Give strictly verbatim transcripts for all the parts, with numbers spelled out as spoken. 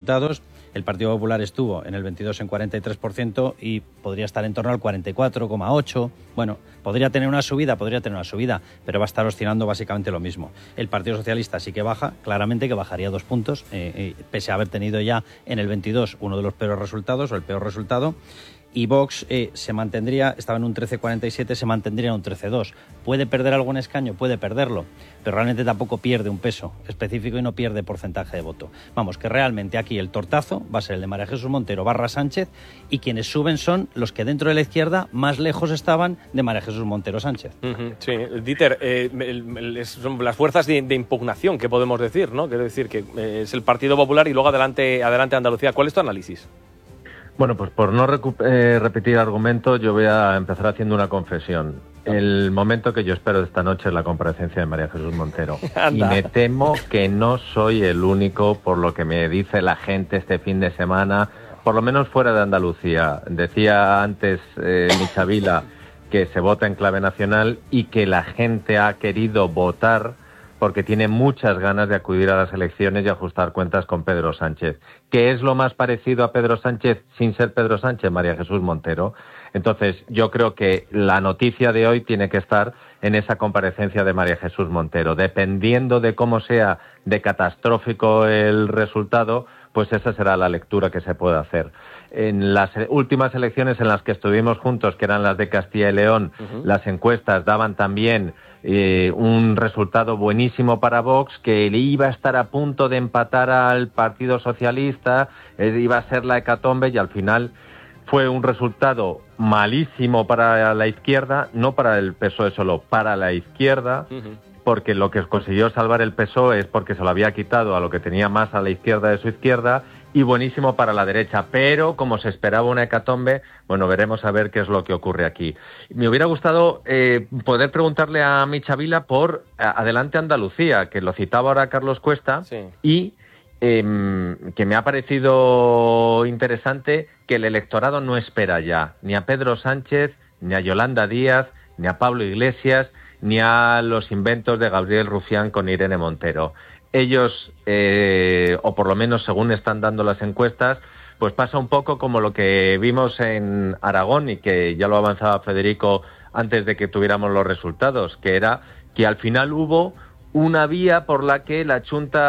resultados, el Partido Popular estuvo en el veintidós en cuarenta y tres por ciento y podría estar en torno al cuarenta y cuatro coma ocho por ciento. Bueno, podría tener una subida, podría tener una subida, pero va a estar oscilando básicamente lo mismo. El Partido Socialista sí que baja, claramente que bajaría dos puntos, eh, eh, pese a haber tenido ya en el veintidós uno de los peores resultados o el peor resultado. Y Vox eh, se mantendría, estaba en un trece coma cuarenta y siete, se mantendría en un trece coma dos. ¿Puede perder algún escaño? Puede perderlo, pero realmente tampoco pierde un peso específico y no pierde porcentaje de voto. Vamos, que realmente aquí el tortazo va a ser el de María Jesús Montero barra Sánchez, y quienes suben son los que dentro de la izquierda más lejos estaban de María Jesús Montero Sánchez. Uh-huh, sí, Dieter, eh, el, el, son las fuerzas de, de impugnación que podemos decir, ¿no? Quiero decir que eh, es el Partido Popular y luego adelante, adelante Andalucía. ¿Cuál es tu análisis? Bueno, pues por no recu- eh, repetir argumentos, yo voy a empezar haciendo una confesión. El momento que yo espero de esta noche es la comparecencia de María Jesús Montero. Y me temo que no soy el único, por lo que me dice la gente este fin de semana, por lo menos fuera de Andalucía. Decía antes eh, Michavila que se vota en clave nacional y que la gente ha querido votar porque tiene muchas ganas de acudir a las elecciones y ajustar cuentas con Pedro Sánchez. ¿Qué es lo más parecido a Pedro Sánchez sin ser Pedro Sánchez? María Jesús Montero. Entonces, yo creo que la noticia de hoy tiene que estar en esa comparecencia de María Jesús Montero. Dependiendo de cómo sea de catastrófico el resultado, pues esa será la lectura que se puede hacer. En las últimas elecciones en las que estuvimos juntos, que eran las de Castilla y León, uh-huh. las encuestas daban también eh, un resultado buenísimo para Vox, que iba a estar a punto de empatar al Partido Socialista, eh, iba a ser la hecatombe, y al final fue un resultado malísimo para la izquierda, no para el P S O E solo, para la izquierda, uh-huh. porque lo que consiguió salvar el P S O E es porque se lo había quitado a lo que tenía más a la izquierda de su izquierda, y buenísimo para la derecha, pero como se esperaba una hecatombe, bueno, veremos a ver qué es lo que ocurre aquí. Me hubiera gustado eh, poder preguntarle a Michavila por Adelante Andalucía, que lo citaba ahora Carlos Cuesta, sí. y eh, que me ha parecido interesante que el electorado no espera ya ni a Pedro Sánchez, ni a Yolanda Díaz, ni a Pablo Iglesias, ni a los inventos de Gabriel Rufián con Irene Montero. Ellos, eh, o por lo menos según están dando las encuestas, pues pasa un poco como lo que vimos en Aragón, y que ya lo avanzaba Federico antes de que tuviéramos los resultados, que era que al final hubo una vía por la que la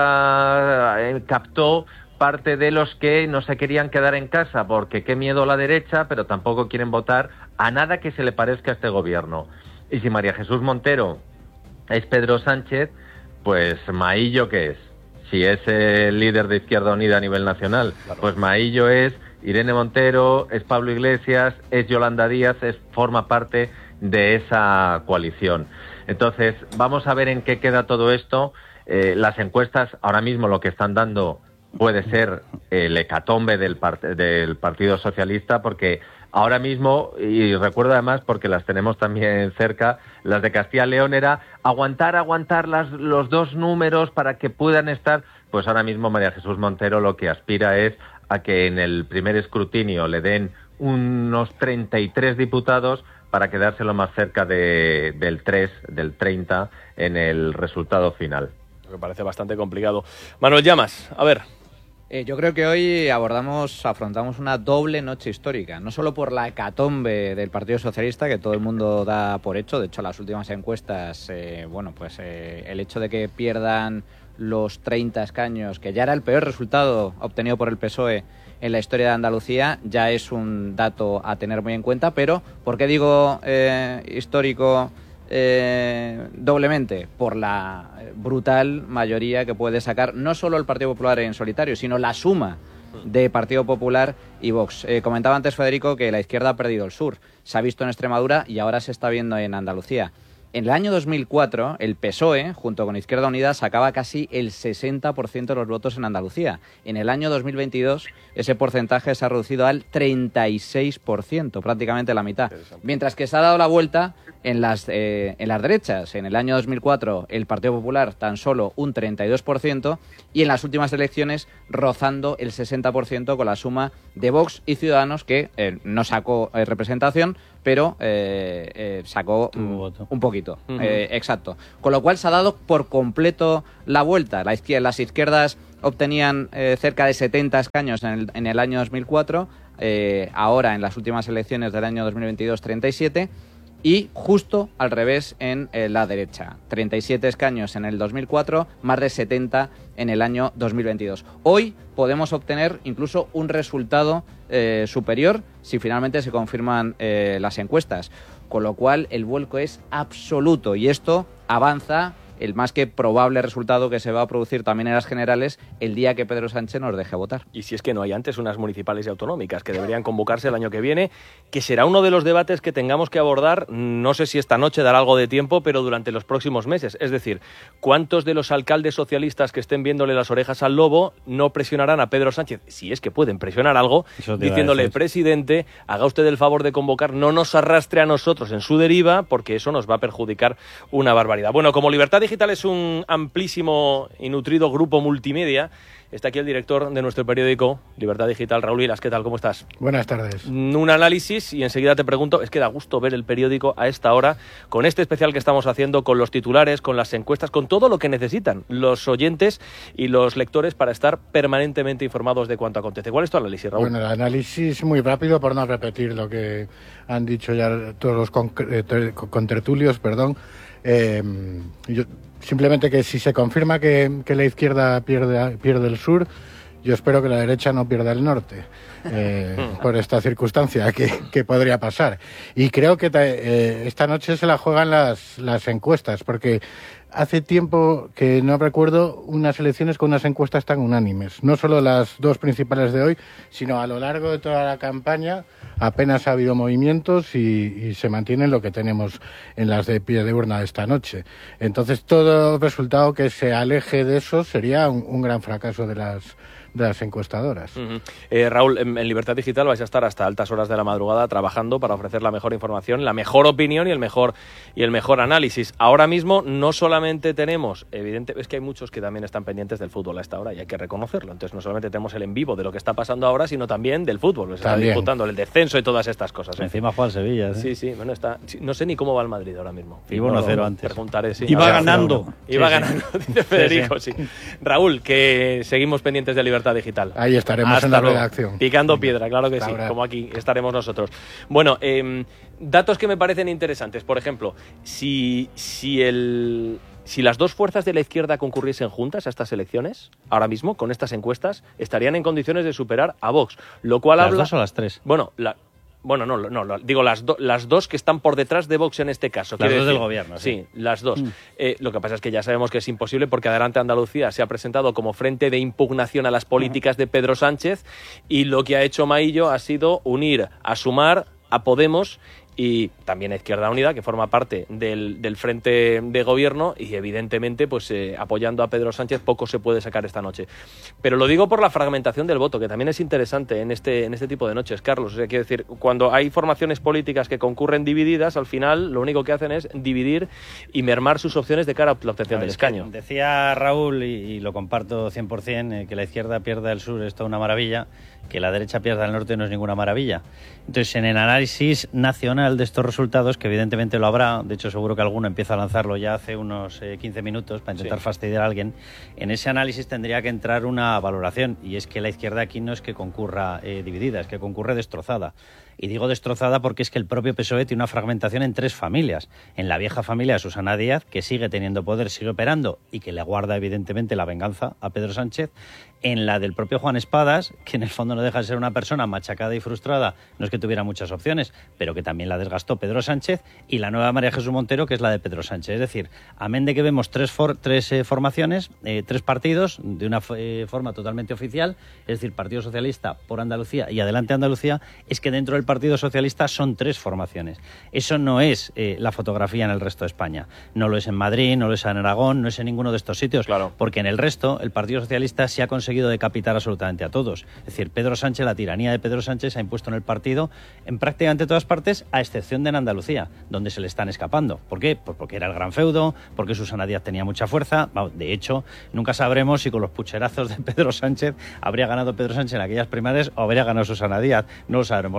Chunta eh, captó parte de los que no se querían quedar en casa, porque qué miedo la derecha, pero tampoco quieren votar a nada que se le parezca a este gobierno. Y si María Jesús Montero es Pedro Sánchez, pues Maillo, ¿qué es? Si es el líder de Izquierda Unida a nivel nacional, claro. pues Maillo es Irene Montero, es Pablo Iglesias, es Yolanda Díaz, es, forma parte de esa coalición. Entonces, vamos a ver en qué queda todo esto. Eh, las encuestas, ahora mismo lo que están dando puede ser el hecatombe del, part- del Partido Socialista, porque ahora mismo, y recuerdo además porque las tenemos también cerca, las de Castilla y León era aguantar, aguantar las, los dos números para que puedan estar. Pues ahora mismo María Jesús Montero lo que aspira es a que en el primer escrutinio le den unos treinta y tres diputados para quedárselo más cerca de, del tres, del treinta en el resultado final. Me parece bastante complicado. Manuel Llamas, a ver... Eh, yo creo que hoy abordamos, afrontamos una doble noche histórica, no solo por la hecatombe del Partido Socialista, que todo el mundo da por hecho. De hecho, las últimas encuestas, eh, bueno, pues eh, el hecho de que pierdan los treinta escaños, que ya era el peor resultado obtenido por el P S O E en la historia de Andalucía, ya es un dato a tener muy en cuenta. Pero, ¿por qué digo eh, histórico eh, doblemente? Por la brutal mayoría que puede sacar no solo el Partido Popular en solitario, sino la suma de Partido Popular y Vox. Eh, comentaba antes Federico que la izquierda ha perdido el sur. Se ha visto en Extremadura y ahora se está viendo en Andalucía. En el año dos mil cuatro, el P S O E, junto con Izquierda Unida, sacaba casi el sesenta por ciento de los votos en Andalucía. En el año dos mil veintidós, ese porcentaje se ha reducido al treinta y seis por ciento, prácticamente la mitad. Mientras que se ha dado la vuelta en las, eh, en las derechas. En el año dos mil cuatro, el Partido Popular tan solo un treinta y dos por ciento, y en las últimas elecciones rozando el sesenta por ciento con la suma de Vox y Ciudadanos, que eh, no sacó eh, representación, pero eh, eh, sacó un, un poquito. Uh-huh. Eh, exacto. Con lo cual se ha dado por completo la vuelta. La izquier- las izquierdas obtenían eh, cerca de setenta escaños en el, en el año dos mil cuatro, eh, ahora en las últimas elecciones del año dos mil veintidós treinta y siete, y justo al revés en eh, la derecha, treinta y siete escaños en el dos mil cuatro, más de setenta en el año dos mil veintidós. Hoy podemos obtener incluso un resultado eh, superior si finalmente se confirman eh, las encuestas, con lo cual el vuelco es absoluto y esto avanza el más que probable resultado que se va a producir también en las generales el día que Pedro Sánchez nos deje votar. Y si es que no hay antes unas municipales y autonómicas que deberían convocarse el año que viene, que será uno de los debates que tengamos que abordar, no sé si esta noche dará algo de tiempo, pero durante los próximos meses. Es decir, ¿cuántos de los alcaldes socialistas que estén viéndole las orejas al lobo no presionarán a Pedro Sánchez, si es que pueden presionar algo, diciéndole, presidente, haga usted el favor de convocar, no nos arrastre a nosotros en su deriva, porque eso nos va a perjudicar una barbaridad? Bueno, como Libertad Digital es un amplísimo y nutrido grupo multimedia, está aquí el director de nuestro periódico Libertad Digital, Raúl Vilas. ¿Qué tal? ¿Cómo estás? Buenas tardes. Un análisis y enseguida te pregunto, es que da gusto ver el periódico a esta hora, con este especial que estamos haciendo, con los titulares, con las encuestas, con todo lo que necesitan los oyentes y los lectores para estar permanentemente informados de cuanto acontece. ¿Cuál es tu análisis, Raúl? Bueno, el análisis muy rápido, por no repetir lo que han dicho ya todos los contertulios, perdón. Eh, yo, simplemente que si se confirma que, que la izquierda pierde, pierde el sur, yo espero que la derecha no pierda el norte, eh, por esta circunstancia que, que podría pasar. Y creo que eh, esta noche se la juegan las, las encuestas, porque hace tiempo que no recuerdo unas elecciones con unas encuestas tan unánimes. No solo las dos principales de hoy, sino a lo largo de toda la campaña apenas ha habido movimientos y, y se mantiene lo que tenemos en las de pie de urna esta noche. Entonces, todo resultado que se aleje de eso sería un, un gran fracaso de las de las encuestadoras. Uh-huh. eh, Raúl, en, en Libertad Digital vais a estar hasta altas horas de la madrugada trabajando para ofrecer la mejor información, la mejor opinión y el mejor y el mejor análisis. Ahora mismo no solamente tenemos, evidente, es que hay muchos que también están pendientes del fútbol a esta hora y hay que reconocerlo. Entonces no solamente tenemos el en vivo de lo que está pasando ahora, sino también del fútbol. Se está disputando el descenso y todas estas cosas. ¿eh? Encima juega el Sevilla. ¿eh? Sí, sí, bueno, está. No sé ni cómo va el Madrid ahora mismo. Iba uno cero antes. Preguntaré, sí. Iba ganando. Iba sí, ganando, sí. Dice Federico, sí, sí. Raúl, que seguimos pendientes de Libertad Digital. Ahí estaremos. Hasta en la redacción. Picando piedra, claro que sí, ahora. Como aquí estaremos nosotros. Bueno, eh, datos que me parecen interesantes. Por ejemplo, si, si, el, si las dos fuerzas de la izquierda concurriesen juntas a estas elecciones, ahora mismo, con estas encuestas, estarían en condiciones de superar a Vox. Lo cual ¿Las habla... dos o las tres? Bueno, la... Bueno, no, no, no, digo las, do, las dos que están por detrás de Vox en este caso. Las dos decir, del gobierno. Sí, sí las dos. Mm. Eh, lo que pasa es que ya sabemos que es imposible porque Adelante Andalucía se ha presentado como frente de impugnación a las políticas de Pedro Sánchez y lo que ha hecho Maillo ha sido unir a Sumar, a Podemos y también a Izquierda Unida, que forma parte del, del frente de gobierno y evidentemente pues eh, apoyando a Pedro Sánchez poco se puede sacar esta noche. Pero lo digo por la fragmentación del voto, que también es interesante en este, en este tipo de noches, Carlos. O sea, quiero decir, cuando hay formaciones políticas que concurren divididas, al final lo único que hacen es dividir y mermar sus opciones de cara a la obtención del escaño. Decía Raúl, y, y lo comparto cien por ciento, eh, que la izquierda pierda el sur es toda una maravilla, que la derecha pierda el norte no es ninguna maravilla. Entonces, en el análisis nacional de estos resultados, que evidentemente lo habrá, de hecho seguro que alguno empieza a lanzarlo ya hace unos eh, quince minutos para intentar sí. fastidiar a alguien, en ese análisis tendría que entrar una valoración, y es que la izquierda aquí no es que concurra eh, dividida, es que concurre destrozada. Y digo destrozada porque es que el propio P S O E tiene una fragmentación en tres familias. En la vieja familia de Susana Díaz, que sigue teniendo poder, sigue operando y que le guarda evidentemente la venganza a Pedro Sánchez. En la del propio Juan Espadas, que en el fondo no deja de ser una persona machacada y frustrada, no es que tuviera muchas opciones, pero que también la desgastó Pedro Sánchez. Y la nueva María Jesús Montero, que es la de Pedro Sánchez. Es decir, amén de que vemos tres, for, tres eh, formaciones, eh, tres partidos de una eh, forma totalmente oficial, es decir, Partido Socialista por Andalucía y Adelante Andalucía, es que dentro del Partido Socialista son tres formaciones. Eso no es eh, la fotografía en el resto de España. No lo es en Madrid, no lo es en Aragón, no es en ninguno de estos sitios. Claro. Porque en el resto, el Partido Socialista sí ha conseguido decapitar absolutamente a todos. Es decir, Pedro Sánchez, la tiranía de Pedro Sánchez se ha impuesto en el partido en prácticamente todas partes, a excepción de en Andalucía, donde se le están escapando. ¿Por qué? Pues porque era el gran feudo, porque Susana Díaz tenía mucha fuerza. De hecho, nunca sabremos si con los pucherazos de Pedro Sánchez habría ganado Pedro Sánchez en aquellas primarias o habría ganado Susana Díaz. No lo sabremos nunca.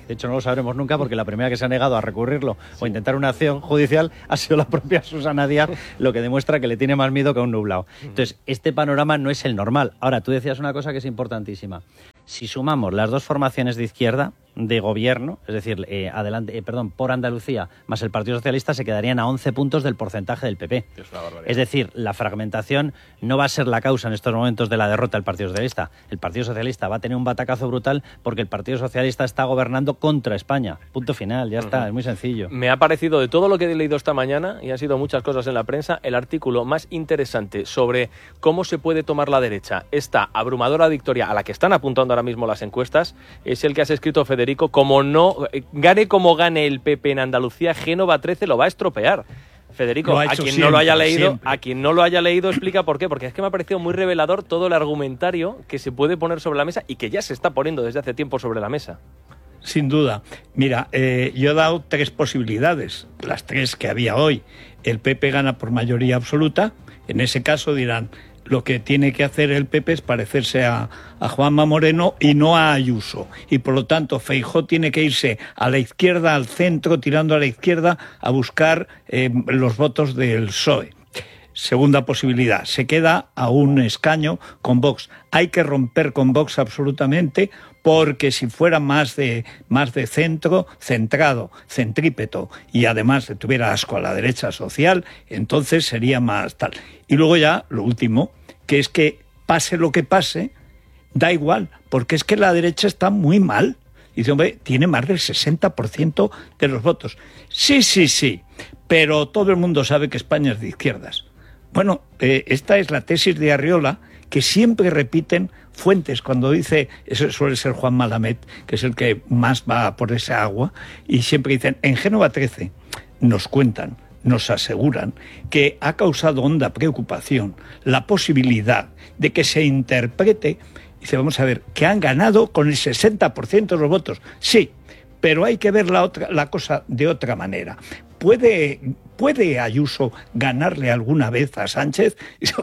De hecho, no lo sabremos nunca porque la primera que se ha negado a recurrirlo sí. o intentar una acción judicial ha sido la propia Susana Díaz, lo que demuestra que le tiene más miedo que a un nublado. Entonces, este panorama no es el normal. Ahora, tú decías una cosa que es importantísima. Si sumamos las dos formaciones de izquierda de gobierno, es decir, eh, adelante, eh, perdón, por Andalucía más el Partido Socialista, se quedarían a once puntos del porcentaje del P P. Es una barbaridad. Es decir, la fragmentación no va a ser la causa en estos momentos de la derrota del Partido Socialista. El Partido Socialista va a tener un batacazo brutal porque el Partido Socialista está gobernando contra España. Punto final, ya está, uh-huh. es muy sencillo. Me ha parecido, de todo lo que he leído esta mañana, y han sido muchas cosas en la prensa, el artículo más interesante sobre cómo se puede tomar la derecha esta abrumadora victoria a la que están apuntando ahora mismo las encuestas, es el que has escrito, Federico. Como no gane como gane el P P en Andalucía, Génova trece lo va a estropear. Federico, a quien siempre, no lo haya leído, siempre. a quien no lo haya leído, explica por qué, porque es que me ha parecido muy revelador todo el argumentario que se puede poner sobre la mesa y que ya se está poniendo desde hace tiempo sobre la mesa. Sin duda. Mira, eh, yo he dado tres posibilidades, las tres que había hoy. El P P gana por mayoría absoluta, en ese caso dirán, lo que tiene que hacer el P P es parecerse a, a Juanma Moreno y no a Ayuso. Y por lo tanto, Feijóo tiene que irse a la izquierda, al centro, tirando a la izquierda, a buscar eh, los votos del P S O E. Segunda posibilidad, se queda a un escaño con Vox. Hay que romper con Vox absolutamente, porque si fuera más de, más de centro, centrado, centrípeto, y además tuviera asco a la derecha social, entonces sería más tal. Y luego ya, lo último, que es que pase lo que pase, da igual, porque es que la derecha está muy mal. Y dice, hombre, tiene más del sesenta por ciento de los votos. Sí, sí, sí, pero todo el mundo sabe que España es de izquierdas. Bueno, eh, esta es la tesis de Arriola, que siempre repiten fuentes cuando dice, eso suele ser Juan Malamet, que es el que más va por esa agua, y siempre dicen, en Génova trece nos cuentan, nos aseguran que ha causado honda preocupación la posibilidad de que se interprete, dice, vamos a ver, que han ganado con el sesenta por ciento de los votos. Sí, pero hay que ver la, otra, la cosa de otra manera. ¿Puede, ¿Puede Ayuso ganarle alguna vez a Sánchez?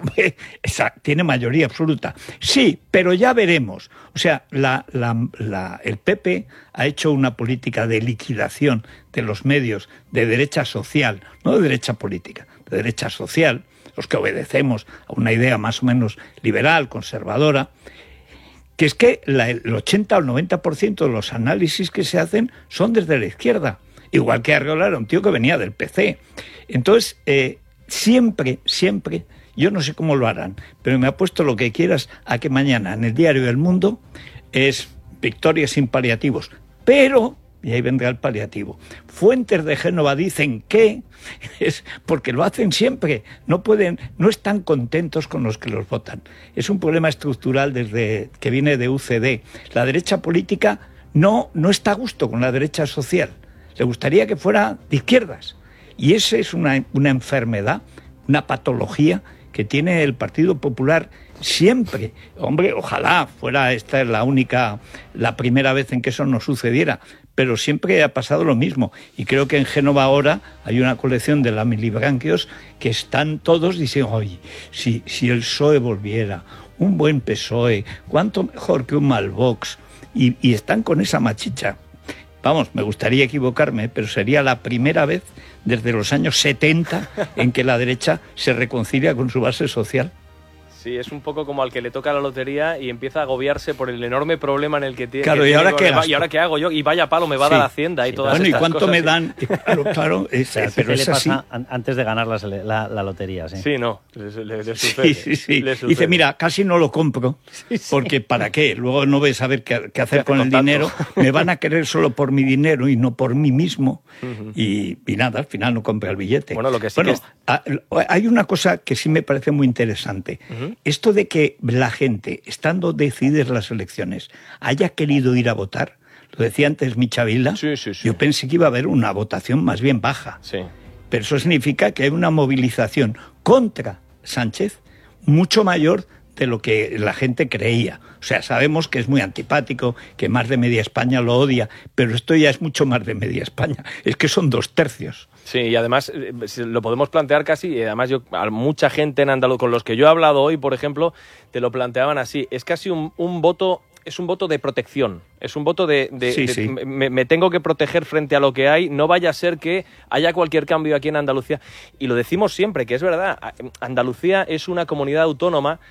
Esa, tiene mayoría absoluta. Sí, pero ya veremos. O sea, la, la, la, el P P ha hecho una política de liquidación de los medios de derecha social, no de derecha política, de derecha social, los que obedecemos a una idea más o menos liberal, conservadora, que es que la, el ochenta o el noventa por ciento de los análisis que se hacen son desde la izquierda. Igual que Arriola era un tío que venía del P C. Entonces, eh, siempre, siempre, yo no sé cómo lo harán, pero me apuesto lo que quieras a que mañana en el diario El Mundo es victoria sin paliativos. Pero, y ahí vendrá el paliativo, fuentes de Génova dicen que es porque lo hacen siempre, no pueden, no están contentos con los que los votan. Es un problema estructural desde que viene de U C D. La derecha política no, no está a gusto con la derecha social. Le gustaría que fuera de izquierdas. Y esa es una, una enfermedad, una patología que tiene el Partido Popular siempre. Hombre, ojalá fuera esta la única, la primera vez en que eso no sucediera, pero siempre ha pasado lo mismo. Y creo que en Génova ahora hay una colección de lamilibranquios que están todos diciendo, oye, si, si el P S O E volviera, un buen P S O E, cuánto mejor que un mal Vox. Y, y están con esa machicha. Vamos, me gustaría equivocarme, pero sería la primera vez desde los años setenta en que la derecha se reconcilia con su base social. Sí, es un poco como al que le toca la lotería y empieza a agobiarse por el enorme problema en el que tiene. Claro, que ¿y ahora tiene, qué ¿Y ahora qué hago yo? Y vaya palo me va a sí, dar Hacienda y sí, todas bueno, estas ¿y cuánto cosas, me sí. dan? Claro, claro, es, o sea, pero ¿qué es le así. pasa antes de ganar la, la, la lotería? Sí, sí no, le, le, le sucede. Sí, sí, sí. Le sucede. Dice, mira, casi no lo compro, sí, sí. porque ¿para qué? Luego no voy a saber qué, qué hacer con el tanto? dinero. Me van a querer solo por mi dinero y no por mí mismo. Uh-huh. y, y nada, al final no compra el billete. Bueno, lo que sí bueno, que es... hay una cosa que sí me parece muy interesante. Uh-huh. Esto de que la gente, estando decididas las elecciones, haya querido ir a votar, lo decía antes Micha Vila, sí, sí, sí. yo pensé que iba a haber una votación más bien baja. Sí. Pero eso significa que hay una movilización contra Sánchez mucho mayor de lo que la gente creía. O sea, sabemos que es muy antipático, que más de media España lo odia, pero esto ya es mucho más de media España. Es que son dos tercios. Sí, y además lo podemos plantear casi, y además yo, a mucha gente en Andaluz, con los que yo he hablado hoy, por ejemplo, te lo planteaban así. Es casi un, un voto es un voto de protección, es un voto de, de, sí, de sí. Me, me tengo que proteger frente a lo que hay, no vaya a ser que haya cualquier cambio aquí en Andalucía. Y lo decimos siempre, que es verdad, Andalucía es una comunidad autónoma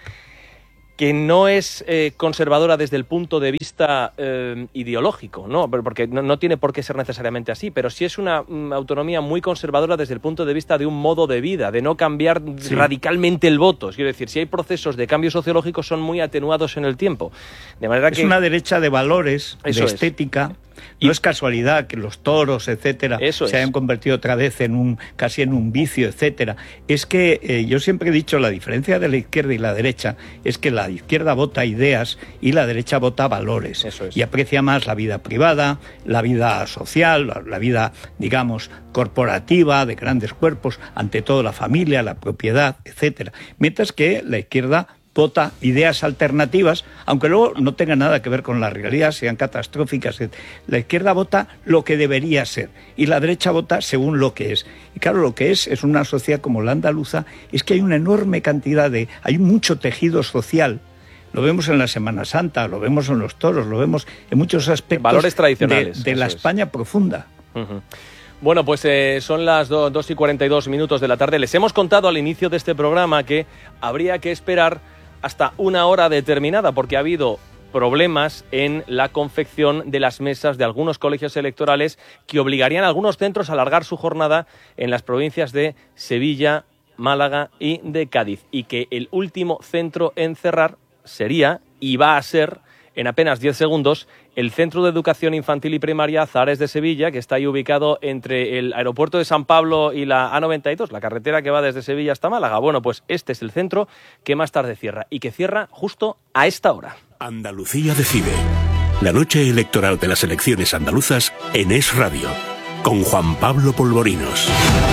que no es eh, conservadora desde el punto de vista eh, ideológico, ¿no? Porque no, no tiene por qué ser necesariamente así, pero sí es una um, autonomía muy conservadora desde el punto de vista de un modo de vida, de no cambiar sí. radicalmente el voto. Quiero decir, si hay procesos de cambio sociológico son muy atenuados en el tiempo. De manera es que... una derecha de valores, Eso de es. estética. No es casualidad que los toros, etcétera, Eso se es. hayan convertido otra vez en un casi en un vicio, etcétera. Es que eh, yo siempre he dicho, la diferencia de la izquierda y la derecha es que la izquierda vota ideas y la derecha vota valores. Eso es. Y aprecia más la vida privada, la vida social, la, la vida, digamos, corporativa, de grandes cuerpos, ante todo la familia, la propiedad, etcétera. Mientras que la izquierda vota ideas alternativas, aunque luego no tenga nada que ver con la realidad, sean catastróficas. La izquierda vota lo que debería ser y la derecha vota según lo que es. Y claro, lo que es es una sociedad como la andaluza, es que hay una enorme cantidad de... hay mucho tejido social. Lo vemos en la Semana Santa, lo vemos en los toros, lo vemos en muchos aspectos valores tradicionales, de, de la es. España profunda. Uh-huh. Bueno, pues eh, son las dos y cuarenta y dos minutos de la tarde. Les hemos contado al inicio de este programa que habría que esperar hasta una hora determinada, porque ha habido problemas en la confección de las mesas de algunos colegios electorales que obligarían a algunos centros a alargar su jornada en las provincias de Sevilla, Málaga y de Cádiz, y que el último centro en cerrar sería, y va a ser, en apenas diez segundos, el Centro de Educación Infantil y Primaria Azahares de Sevilla, que está ahí ubicado entre el aeropuerto de San Pablo y la A noventa y dos, la carretera que va desde Sevilla hasta Málaga. Bueno, pues este es el centro que más tarde cierra y que cierra justo a esta hora. Andalucía decide. La noche electoral de las elecciones andaluzas en Es Radio, con Juan Pablo Polvorinos.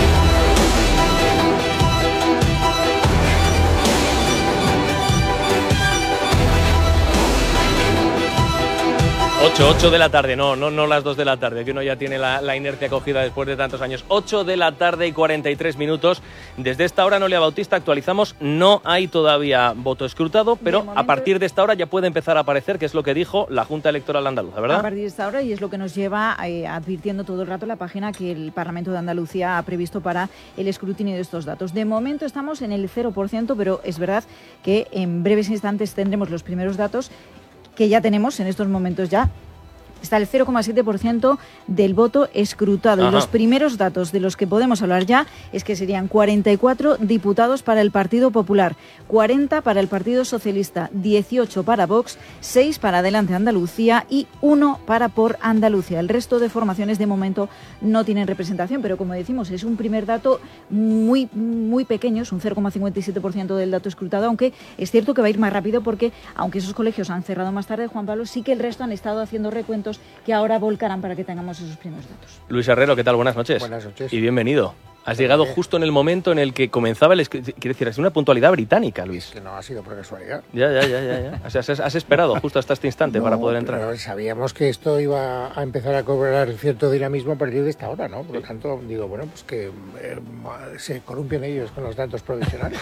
ocho, ocho de la tarde, no, no, no las dos de la tarde, que uno ya tiene la, la inercia cogida después de tantos años. ocho de la tarde y cuarenta y tres minutos. Desde esta hora, Noelia Bautista, actualizamos, no hay todavía voto escrutado, pero momento, a partir de esta hora ya puede empezar a aparecer, que es lo que dijo la Junta Electoral Andaluza, ¿verdad? A partir de esta hora, y es lo que nos lleva eh, advirtiendo todo el rato la página que el Parlamento de Andalucía ha previsto para el escrutinio de estos datos. De momento estamos en el cero por ciento, pero es verdad que en breves instantes tendremos los primeros datos que ya tenemos en estos momentos ya. Está el cero coma siete por ciento del voto escrutado. Ajá. Y los primeros datos de los que podemos hablar ya es que serían cuarenta y cuatro diputados para el Partido Popular, cuarenta para el Partido Socialista, dieciocho para Vox, seis para Adelante Andalucía y uno para Por Andalucía. El resto de formaciones de momento no tienen representación, pero como decimos, es un primer dato muy, muy pequeño, es un cero coma cincuenta y siete por ciento del dato escrutado, aunque es cierto que va a ir más rápido porque, aunque esos colegios han cerrado más tarde, Juan Pablo, sí que el resto han estado haciendo recuentos que ahora volcarán para que tengamos esos primeros datos. Luis Herrero, ¿qué tal? Buenas noches. Buenas noches. Y bienvenido. Has llegado justo en el momento en el que comenzaba el... Quiero decir, es una puntualidad británica, Luis. Que no ha sido por casualidad. Ya, ya, ya, ya. ya. O sea, has, has esperado justo hasta este instante no, para poder entrar. Pero sabíamos que esto iba a empezar a cobrar cierto dinamismo a partir de esta hora, ¿no? Por lo sí. tanto, digo, bueno, pues que eh, se columpian ellos con los datos provisionales.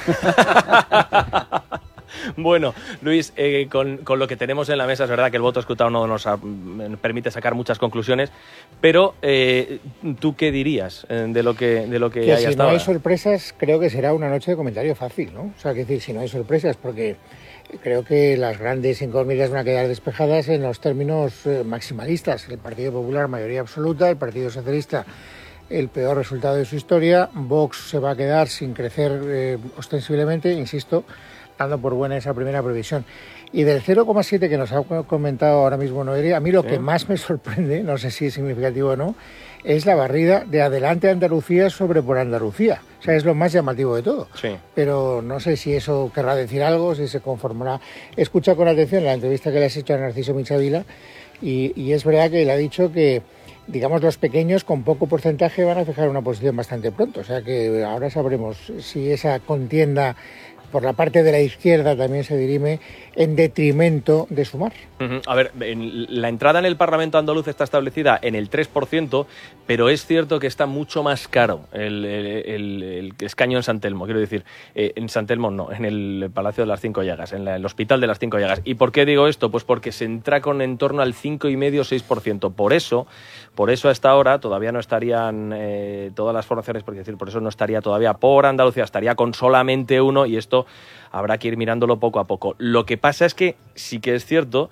Bueno, Luis, eh, con, con lo que tenemos en la mesa, es verdad que el voto escrutado no nos a, permite sacar muchas conclusiones, pero eh, ¿tú qué dirías eh, de lo que, de lo que, que hay si hasta no ahora? hay sorpresas, creo que será una noche de comentario fácil, ¿no? O sea, que decir, si no hay sorpresas, porque creo que las grandes incógnitas van a quedar despejadas en los términos eh, maximalistas. El Partido Popular, mayoría absoluta, el Partido Socialista, el peor resultado de su historia, Vox se va a quedar sin crecer eh, ostensiblemente, insisto, dando por buena esa primera previsión. Y del cero coma siete que nos ha comentado ahora mismo Noelia, a mí lo sí. que más me sorprende, no sé si es significativo o no, es la barrida de Adelante Andalucía sobre Por Andalucía. O sea, es lo más llamativo de todo. Sí. Pero no sé si eso querrá decir algo, si se conformará. Escucha con atención la entrevista que le has hecho a Narciso Michavila y, y es verdad que le ha dicho que, digamos, los pequeños con poco porcentaje van a fijar una posición bastante pronto. O sea que ahora sabremos si esa contienda por la parte de la izquierda también se dirime en detrimento de Sumar. Uh-huh. A ver, en, la entrada en el Parlamento andaluz está establecida en el tres por ciento, pero es cierto que está mucho más caro el, el, el, el escaño en San Telmo, quiero decir, eh, en San Telmo no, en el Palacio de las Cinco Llagas, en la, el Hospital de las Cinco Llagas. ¿Y por qué digo esto? Pues porque se entra con en torno al cinco coma cinco a seis por ciento. Por eso, por eso a esta hora todavía no estarían eh, todas las formaciones, por decir, por eso no estaría todavía por Andalucía, estaría con solamente uno, y esto habrá que ir mirándolo poco a poco. Lo que pasa es que sí que es cierto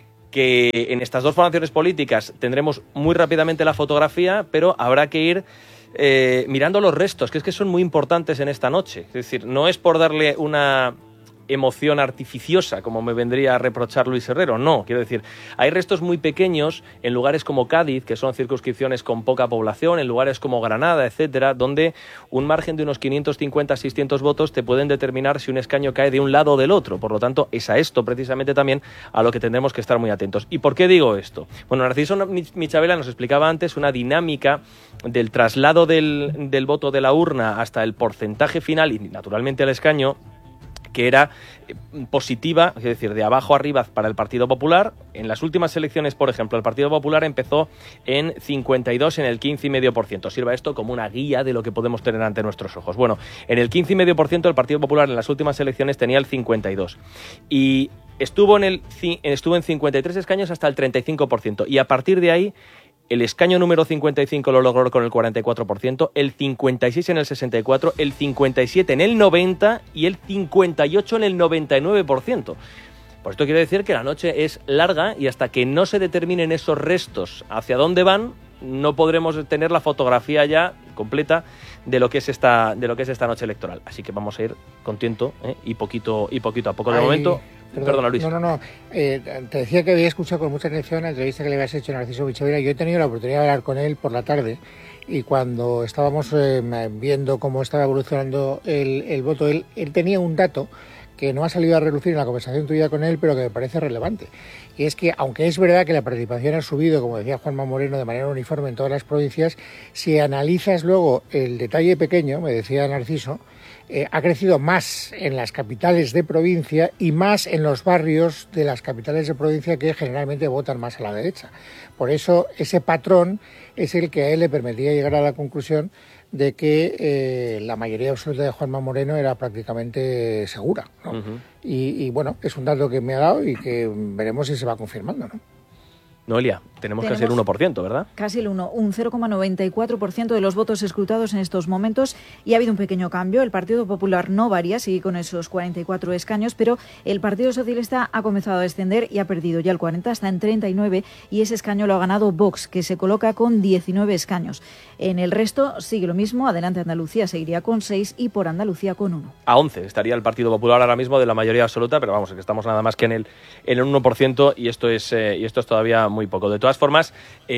que en estas dos formaciones políticas tendremos muy rápidamente la fotografía, pero habrá que ir eh, mirando los restos, que es que son muy importantes en esta noche. Es decir, no es por darle una emoción artificiosa, como me vendría a reprochar Luis Herrero, no, quiero decir, hay restos muy pequeños en lugares como Cádiz, que son circunscripciones con poca población, en lugares como Granada, etcétera, donde un margen de unos quinientos cincuenta a seiscientos votos te pueden determinar si un escaño cae de un lado o del otro. Por lo tanto, es a esto precisamente también a lo que tendremos que estar muy atentos. ¿Y por qué digo esto? Bueno, Narciso Michavela nos explicaba antes una dinámica del traslado del, del voto de la urna hasta el porcentaje final y naturalmente al escaño, que era positiva, es decir, de abajo arriba para el Partido Popular. En las últimas elecciones, por ejemplo, el Partido Popular empezó en cincuenta y dos, en el quince coma cinco por ciento. Sirva esto como una guía de lo que podemos tener ante nuestros ojos. Bueno, en el quince coma cinco por ciento el Partido Popular en las últimas elecciones tenía el cincuenta y dos. Y estuvo en, el, estuvo en cincuenta y tres escaños hasta el treinta y cinco por ciento. Y a partir de ahí, el escaño número cincuenta y cinco lo logró con el cuarenta y cuatro por ciento, el cincuenta y seis en el sesenta y cuatro por ciento, el cincuenta y siete en el noventa por ciento y el cincuenta y ocho en el noventa y nueve por ciento. Por esto quiere decir que la noche es larga y hasta que no se determinen esos restos hacia dónde van, no podremos tener la fotografía ya completa de lo que es esta, de lo que es esta noche electoral. Así que vamos a ir con tiento ¿eh? y poquito y poquito a poco. De Ay, momento... Perdón, Perdona, Luis. No, no, no. Eh, te decía que había escuchado con mucha atención la entrevista que le habías hecho a Narciso Michavela. Yo he tenido la oportunidad de hablar con él por la tarde y cuando estábamos eh, viendo cómo estaba evolucionando el, el voto, él, él tenía un dato que no ha salido a relucir en la conversación tuya con él, pero que me parece relevante. Y es que, aunque es verdad que la participación ha subido, como decía Juanma Moreno, de manera uniforme en todas las provincias, si analizas luego el detalle pequeño, me decía Narciso, Eh, ha crecido más en las capitales de provincia y más en los barrios de las capitales de provincia que generalmente votan más a la derecha. Por eso ese patrón es el que a él le permitía llegar a la conclusión de que eh, la mayoría absoluta de Juanma Moreno era prácticamente segura, ¿no? Uh-huh. y, y bueno, es un dato que me ha dado y que veremos si se va confirmando, ¿no? Noelia, tenemos, tenemos casi el uno por ciento, ¿verdad? Casi el uno, un cero coma noventa y cuatro por ciento de los votos escrutados en estos momentos, y ha habido un pequeño cambio. El Partido Popular no varía, sigue con esos cuarenta y cuatro escaños, pero el Partido Socialista ha comenzado a descender y ha perdido ya el cuarenta, está en treinta y nueve, y ese escaño lo ha ganado Vox, que se coloca con diecinueve escaños. En el resto sigue lo mismo, Adelante Andalucía seguiría con seis y Por Andalucía con uno. A once estaría el Partido Popular ahora mismo de la mayoría absoluta, pero vamos, que estamos nada más que en el, en el uno por ciento y esto es, eh, y esto es todavía muy poco. De todas formas,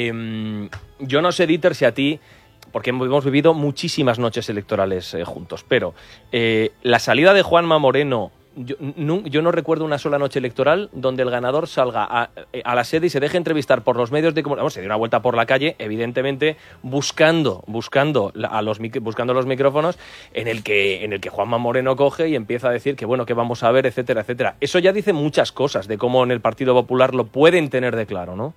eh, yo no sé, Dieter, si a ti, porque hemos vivido muchísimas noches electorales eh, juntos, pero eh, la salida de Juanma Moreno, yo no, yo no recuerdo una sola noche electoral donde el ganador salga a, a la sede y se deje entrevistar por los medios de comunicación, se dio una vuelta por la calle, evidentemente buscando, buscando a los buscando los micrófonos, en el que en el que Juanma Moreno coge y empieza a decir que bueno, que vamos a ver, etcétera, etcétera. Eso ya dice muchas cosas de cómo en el Partido Popular lo pueden tener de claro, ¿no?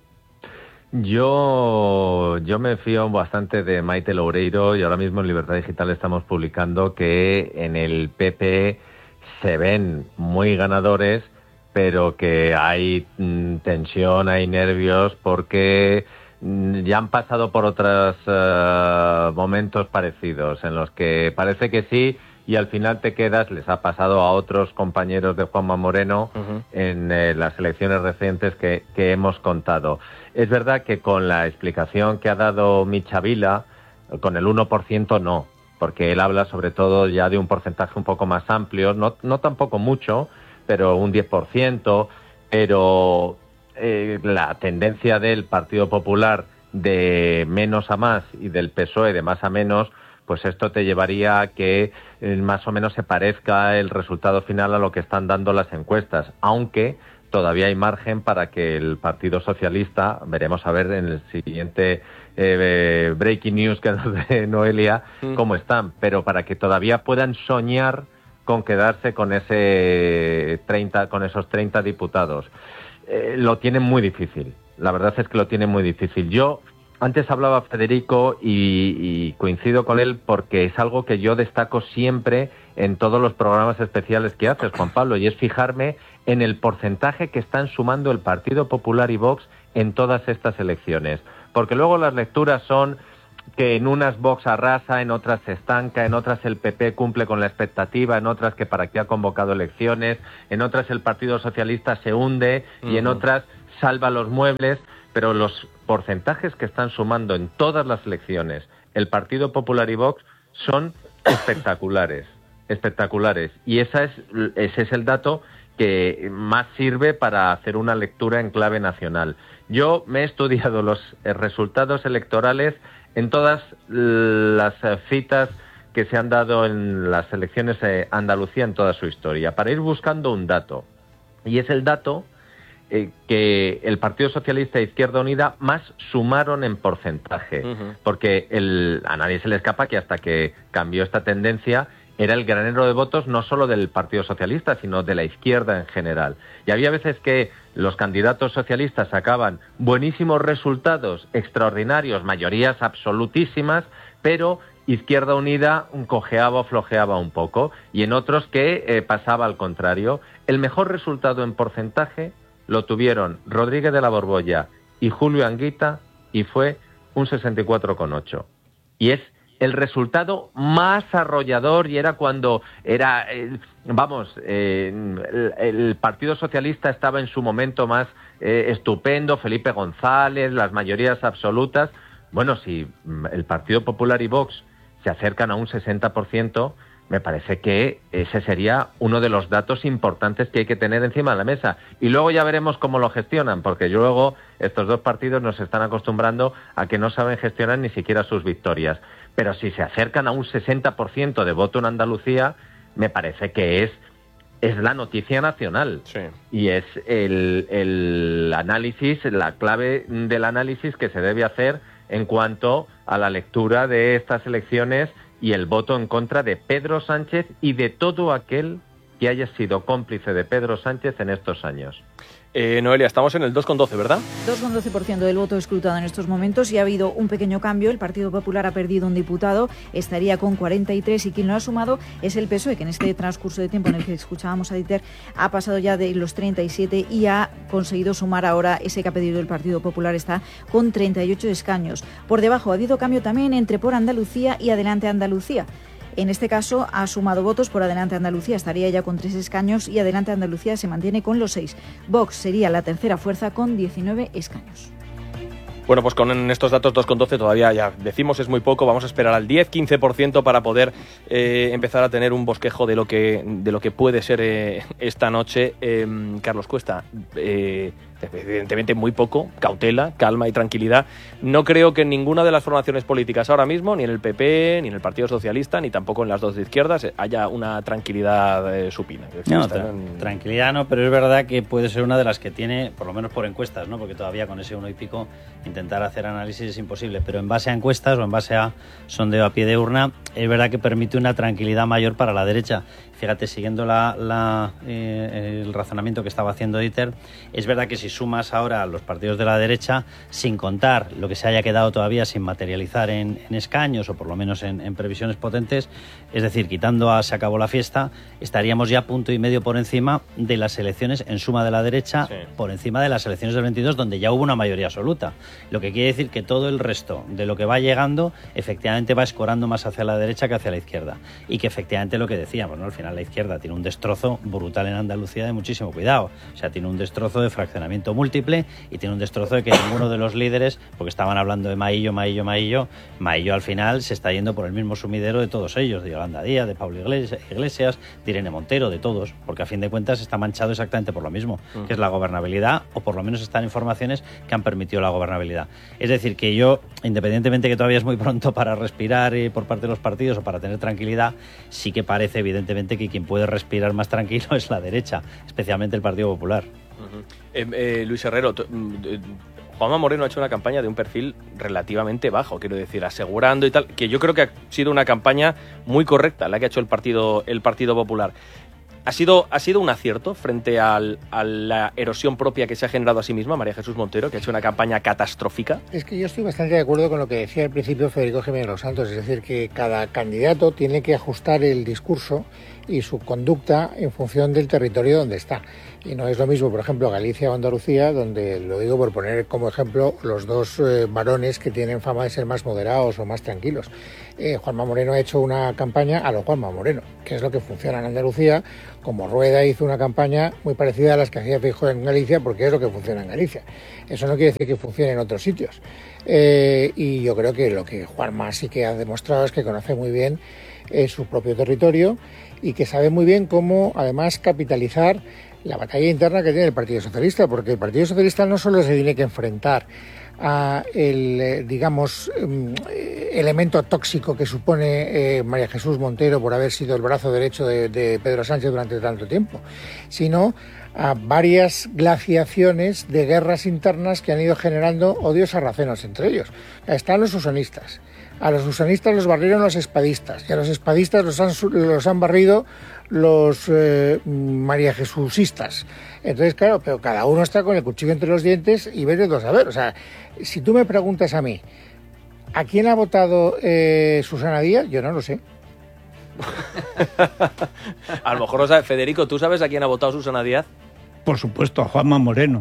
Yo, yo me fío bastante de Maite Loureiro y ahora mismo en Libertad Digital estamos publicando que en el P P se ven muy ganadores, pero que hay mm, tensión, hay nervios, porque mm, ya han pasado por otros uh, momentos parecidos en los que parece que sí y al final te quedas, les ha pasado a otros compañeros de Juanma Moreno uh-huh. en eh, las elecciones recientes que, que hemos contado. Es verdad que con la explicación que ha dado Michavila, con el uno por ciento no, porque él habla sobre todo ya de un porcentaje un poco más amplio, no, no tampoco mucho, pero un diez por ciento, pero eh, la tendencia del Partido Popular de menos a más y del P S O E de más a menos, pues esto te llevaría a que eh, más o menos se parezca el resultado final a lo que están dando las encuestas, aunque todavía hay margen para que el Partido Socialista, veremos a ver en el siguiente eh, breaking news que nos dé Noelia, mm. cómo están, pero para que todavía puedan soñar con quedarse con ese treinta, con esos treinta diputados. Eh, lo tienen muy difícil. La verdad es que lo tienen muy difícil. Yo antes hablaba Federico y, y coincido con él porque es algo que yo destaco siempre en todos los programas especiales que haces, Juan Pablo, y es fijarme en el porcentaje que están sumando el Partido Popular y Vox en todas estas elecciones. Porque luego las lecturas son que en unas Vox arrasa, en otras se estanca, en otras el P P cumple con la expectativa, en otras que para qué ha convocado elecciones, en otras el Partido Socialista se hunde y uh-huh. en otras salva los muebles, pero los porcentajes que están sumando en todas las elecciones el Partido Popular y Vox son espectaculares, espectaculares. Y esa es, ese es el dato que más sirve para hacer una lectura en clave nacional. Yo me he estudiado los resultados electorales en todas las citas que se han dado en las elecciones de Andalucía en toda su historia, para ir buscando un dato. Y es el dato eh, que el Partido Socialista e Izquierda Unida más sumaron en porcentaje. Uh-huh. Porque el, a nadie se le escapa que hasta que cambió esta tendencia era el granero de votos no solo del Partido Socialista, sino de la izquierda en general. Y había veces que los candidatos socialistas sacaban buenísimos resultados, extraordinarios, mayorías absolutísimas, pero Izquierda Unida cojeaba o flojeaba un poco, y en otros que eh, pasaba al contrario. El mejor resultado en porcentaje lo tuvieron Rodríguez de la Borbolla y Julio Anguita, y fue un sesenta y cuatro coma ocho. Y es el resultado más arrollador, y era cuando era, eh, vamos, eh, el, el Partido Socialista estaba en su momento más eh, estupendo, Felipe González, las mayorías absolutas. Bueno, si el Partido Popular y Vox se acercan a un sesenta por ciento, me parece que ese sería uno de los datos importantes que hay que tener encima de la mesa. Y luego ya veremos cómo lo gestionan, porque luego estos dos partidos nos están acostumbrando a que no saben gestionar ni siquiera sus victorias. Pero si se acercan a un sesenta por ciento de voto en Andalucía, me parece que es, es la noticia nacional. Sí. Y es el, el análisis, la clave del análisis que se debe hacer en cuanto a la lectura de estas elecciones y el voto en contra de Pedro Sánchez y de todo aquel que haya sido cómplice de Pedro Sánchez en estos años. Eh, Noelia, estamos en el dos coma doce, ¿verdad? dos coma doce por ciento del voto escrutado en estos momentos, y ha habido un pequeño cambio. El Partido Popular ha perdido un diputado, estaría con cuarenta y tres, y quien lo ha sumado es el P S O E, que en este transcurso de tiempo en el que escuchábamos a Dieter ha pasado ya de los treinta y siete y ha conseguido sumar ahora ese que ha pedido el Partido Popular, está con treinta y ocho escaños. Por debajo ha habido cambio también entre Por Andalucía y Adelante Andalucía. En este caso ha sumado votos Por Adelante Andalucía, estaría ya con tres escaños, y Adelante Andalucía se mantiene con los seis. Vox sería la tercera fuerza con diecinueve escaños. Bueno, pues con estos datos dos coma doce todavía ya decimos es muy poco. Vamos a esperar al diez a quince por ciento para poder eh, empezar a tener un bosquejo de lo que de lo que puede ser eh, esta noche. Eh, Carlos Cuesta, eh, evidentemente muy poco, cautela, calma y tranquilidad. No creo que en ninguna de las formaciones políticas ahora mismo, ni en el P P, ni en el Partido Socialista, ni tampoco en las dos de izquierdas, haya una tranquilidad eh, supina. No, tra- tranquilidad no, pero es verdad que puede ser una de las que tiene, por lo menos por encuestas, ¿no? Porque todavía con ese uno y pico intentar hacer análisis es imposible, pero en base a encuestas o en base a sondeo a pie de urna, es verdad que permite una tranquilidad mayor para la derecha. Fíjate, siguiendo la, la, eh, el razonamiento que estaba haciendo Dieter, es verdad que si sumas ahora a los partidos de la derecha, sin contar lo que se haya quedado todavía sin materializar en, en escaños, o por lo menos en, en previsiones potentes, es decir, quitando a Se acabó la fiesta, estaríamos ya punto y medio por encima de las elecciones en suma de la derecha, sí, por encima de las elecciones del veintidós, donde ya hubo una mayoría absoluta. Lo que quiere decir que todo el resto de lo que va llegando, efectivamente va escorando más hacia la derecha que hacia la izquierda. Y que efectivamente lo que decíamos, ¿no? Al final la izquierda tiene un destrozo brutal en Andalucía de muchísimo cuidado. O sea, tiene un destrozo de fraccionamiento múltiple y tiene un destrozo de que ninguno de los líderes, porque estaban hablando de Maillo, Maillo, Maillo, Maillo al final se está yendo por el mismo sumidero de todos ellos, de Yolanda Díaz, de Pablo Iglesias, de Irene Montero, de todos, porque a fin de cuentas está manchado exactamente por lo mismo, uh-huh. que es la gobernabilidad, o por lo menos están informaciones que han permitido la gobernabilidad. Es decir, que yo, independientemente que todavía es muy pronto para respirar eh, por parte de los partidos o para tener tranquilidad, sí que parece evidentemente que quien puede respirar más tranquilo es la derecha, especialmente el Partido Popular. Uh-huh. eh, eh, Luis Herrero, t- eh, Juanma Moreno ha hecho una campaña de un perfil relativamente bajo, quiero decir, asegurando y tal, que yo creo que ha sido una campaña muy correcta la que ha hecho el Partido, el Partido Popular. ¿Ha sido, ¿Ha sido un acierto frente al, a la erosión propia que se ha generado a sí misma María Jesús Montero, que ha hecho una campaña catastrófica? Es que yo estoy bastante de acuerdo con lo que decía al principio Federico Jiménez Los Santos, es decir, que cada candidato tiene que ajustar el discurso y su conducta en función del territorio donde está. Y no es lo mismo, por ejemplo, Galicia o Andalucía, donde, lo digo por poner como ejemplo, los dos eh, varones que tienen fama de ser más moderados o más tranquilos. Eh, Juanma Moreno ha hecho una campaña a lo Juanma Moreno, que es lo que funciona en Andalucía, como Rueda hizo una campaña muy parecida a las que hacía Feijóo en Galicia, porque es lo que funciona en Galicia. Eso no quiere decir que funcione en otros sitios. Eh, y yo creo que lo que Juanma sí que ha demostrado es que conoce muy bien eh, su propio territorio y que sabe muy bien cómo, además, capitalizar la batalla interna que tiene el Partido Socialista, porque el Partido Socialista no solo se tiene que enfrentar a el, digamos, elemento tóxico que supone eh, María Jesús Montero por haber sido el brazo derecho de, de Pedro Sánchez durante tanto tiempo, sino a varias glaciaciones de guerras internas que han ido generando odios sarracenos entre ellos. Están los usanistas. A los usanistas los barrieron los espadistas y a los espadistas los han, los han barrido los eh, María Jesúsistas. Entonces, claro, pero cada uno está con el cuchillo entre los dientes y vete a saber. O sea, si tú me preguntas a mí, ¿a quién ha votado eh, Susana Díaz? Yo no lo sé. A lo mejor lo sabe. Federico, ¿tú sabes a quién ha votado Susana Díaz? Por supuesto, a Juanma Moreno.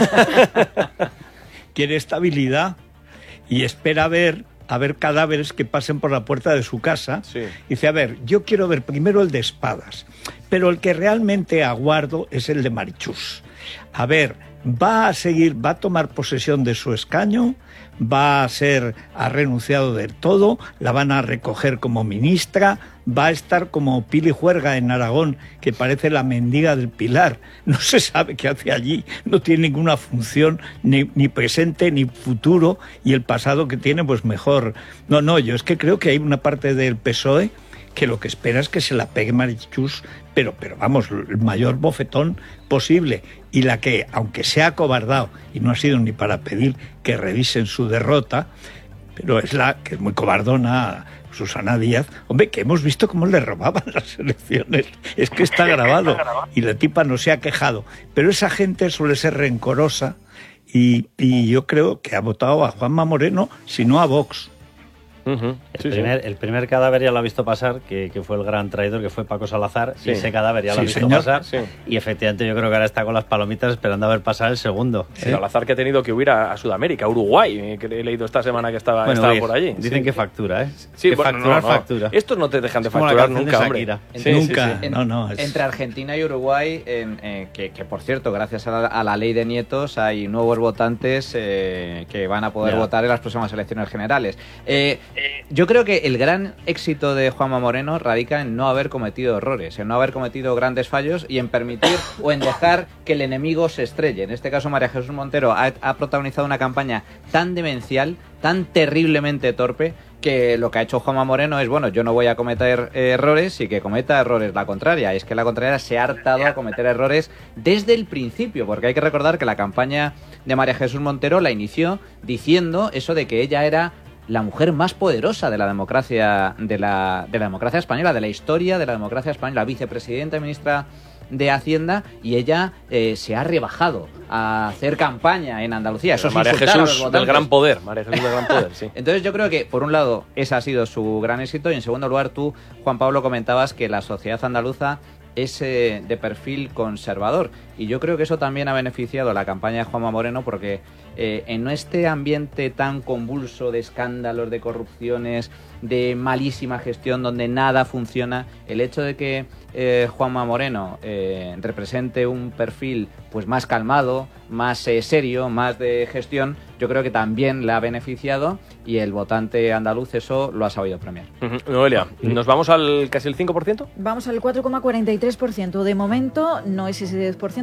Quiere estabilidad y espera ver... a ver cadáveres que pasen por la puerta de su casa. Sí. Dice, a ver, yo quiero ver primero el de Espadas, pero el que realmente aguardo es el de Marichus. A ver, ¿va a seguir, va a tomar posesión de su escaño? ¿Va a ser, ha renunciado del todo? ¿La van a recoger como ministra? ¿Va a estar como Pili Juerga en Aragón, que parece la mendiga del Pilar? No se sabe qué hace allí, no tiene ninguna función, ni, ni presente ni futuro, y el pasado que tiene, pues mejor. No, no, yo es que creo que hay una parte del P S O E que lo que espera es que se la pegue Marichus, pero, pero vamos, el mayor bofetón posible. Y la que, aunque se ha acobardado, y no ha sido ni para pedir que revisen su derrota, pero es la que es muy cobardona, Susana Díaz, hombre, que hemos visto cómo le robaban las elecciones. Es que está grabado y la tipa no se ha quejado. Pero esa gente suele ser rencorosa y, y yo creo que ha votado a Juanma Moreno, si no a Vox. Uh-huh. El, sí, primer, sí. el primer cadáver ya lo ha visto pasar, que, que fue el gran traidor, que fue Paco Salazar, sí. y ese cadáver ya lo sí, ha visto señor. pasar, sí. y efectivamente yo creo que ahora está con las palomitas esperando a ver pasar el segundo. Sí. Salazar que ha tenido que huir a, a Sudamérica, a Uruguay, que he leído esta semana que estaba, bueno, estaba por allí. Dicen sí. que factura, ¿eh? Sí, que bueno, facturar, no, no. factura. Estos no te dejan de facturar nunca, hombre. Sí, nunca, sí, sí. no, no. Es... Entre Argentina y Uruguay, en, eh, que, que por cierto, gracias a la, a la ley de nietos, hay nuevos votantes eh, que van a poder yeah. votar en las próximas elecciones generales. Eh, yo creo que el gran éxito de Juanma Moreno radica en no haber cometido errores, en no haber cometido grandes fallos y en permitir o en dejar que el enemigo se estrelle. En este caso, María Jesús Montero ha, ha protagonizado una campaña tan demencial, tan terriblemente torpe, que lo que ha hecho Juanma Moreno es, bueno, yo no voy a cometer eh, errores y que cometa errores la contraria. Y es que la contraria se ha hartado a cometer errores desde el principio, porque hay que recordar que la campaña de María Jesús Montero la inició diciendo eso de que ella era la mujer más poderosa de la democracia de la, de la democracia española, de la historia de la democracia española, vicepresidenta y ministra de Hacienda, y ella eh, se ha rebajado a hacer campaña en Andalucía. Eso es María Jesús del gran poder, María Jesús del gran poder, sí. Entonces yo creo que, por un lado, ese ha sido su gran éxito, y en segundo lugar, tú, Juan Pablo, comentabas que la sociedad andaluza es eh, de perfil conservador, y yo creo que eso también ha beneficiado a la campaña de Juanma Moreno, porque eh, en este ambiente tan convulso de escándalos, de corrupciones, de malísima gestión, donde nada funciona, el hecho de que eh, Juanma Moreno eh, represente un perfil pues más calmado, más eh, serio, más de gestión, yo creo que también le ha beneficiado, y el votante andaluz eso lo ha sabido premiar. Uh-huh. Noelia, ¿nos vamos al casi el cinco por ciento? Vamos al cuatro coma cuarenta y tres por ciento. De momento no es ese diez por ciento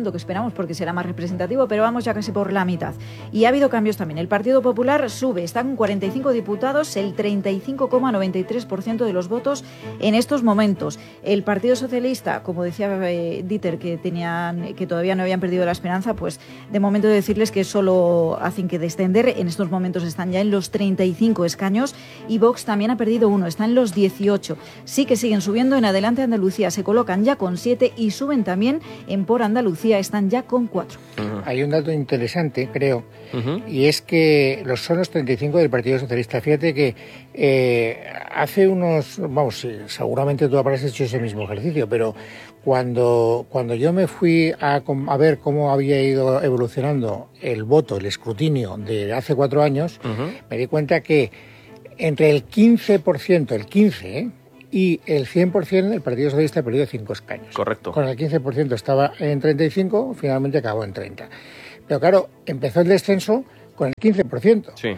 ciento que esperamos porque será más representativo, pero vamos ya casi por la mitad. Y ha habido cambios también. El Partido Popular sube, está con cuarenta y cinco diputados, el treinta y cinco coma noventa y tres por ciento de los votos en estos momentos. El Partido Socialista, como decía eh, Dieter, que tenían, que todavía no habían perdido la esperanza, pues de momento decirles que solo hacen que descender. En estos momentos están ya en los treinta y cinco escaños y Vox también ha perdido uno, está en los dieciocho. Sí que siguen subiendo. En Adelante Andalucía se colocan ya con siete y suben también en Por Andalucía, están ya con cuatro. Uh-huh. Hay un dato interesante, creo, uh-huh. y es que los son los treinta y cinco del Partido Socialista. Fíjate que eh, hace unos, vamos, sí, seguramente tú habrás hecho ese mismo ejercicio, pero cuando, cuando yo me fui a, a ver cómo había ido evolucionando el voto, el escrutinio de hace cuatro años, uh-huh. me di cuenta que entre el quince por ciento, el quince, ¿eh? y el cien por ciento el Partido Socialista ha perdido cinco escaños. Correcto. Con el quince por ciento estaba en treinta y cinco, finalmente acabó en treinta. Pero claro, empezó el descenso con el quince por ciento. Sí.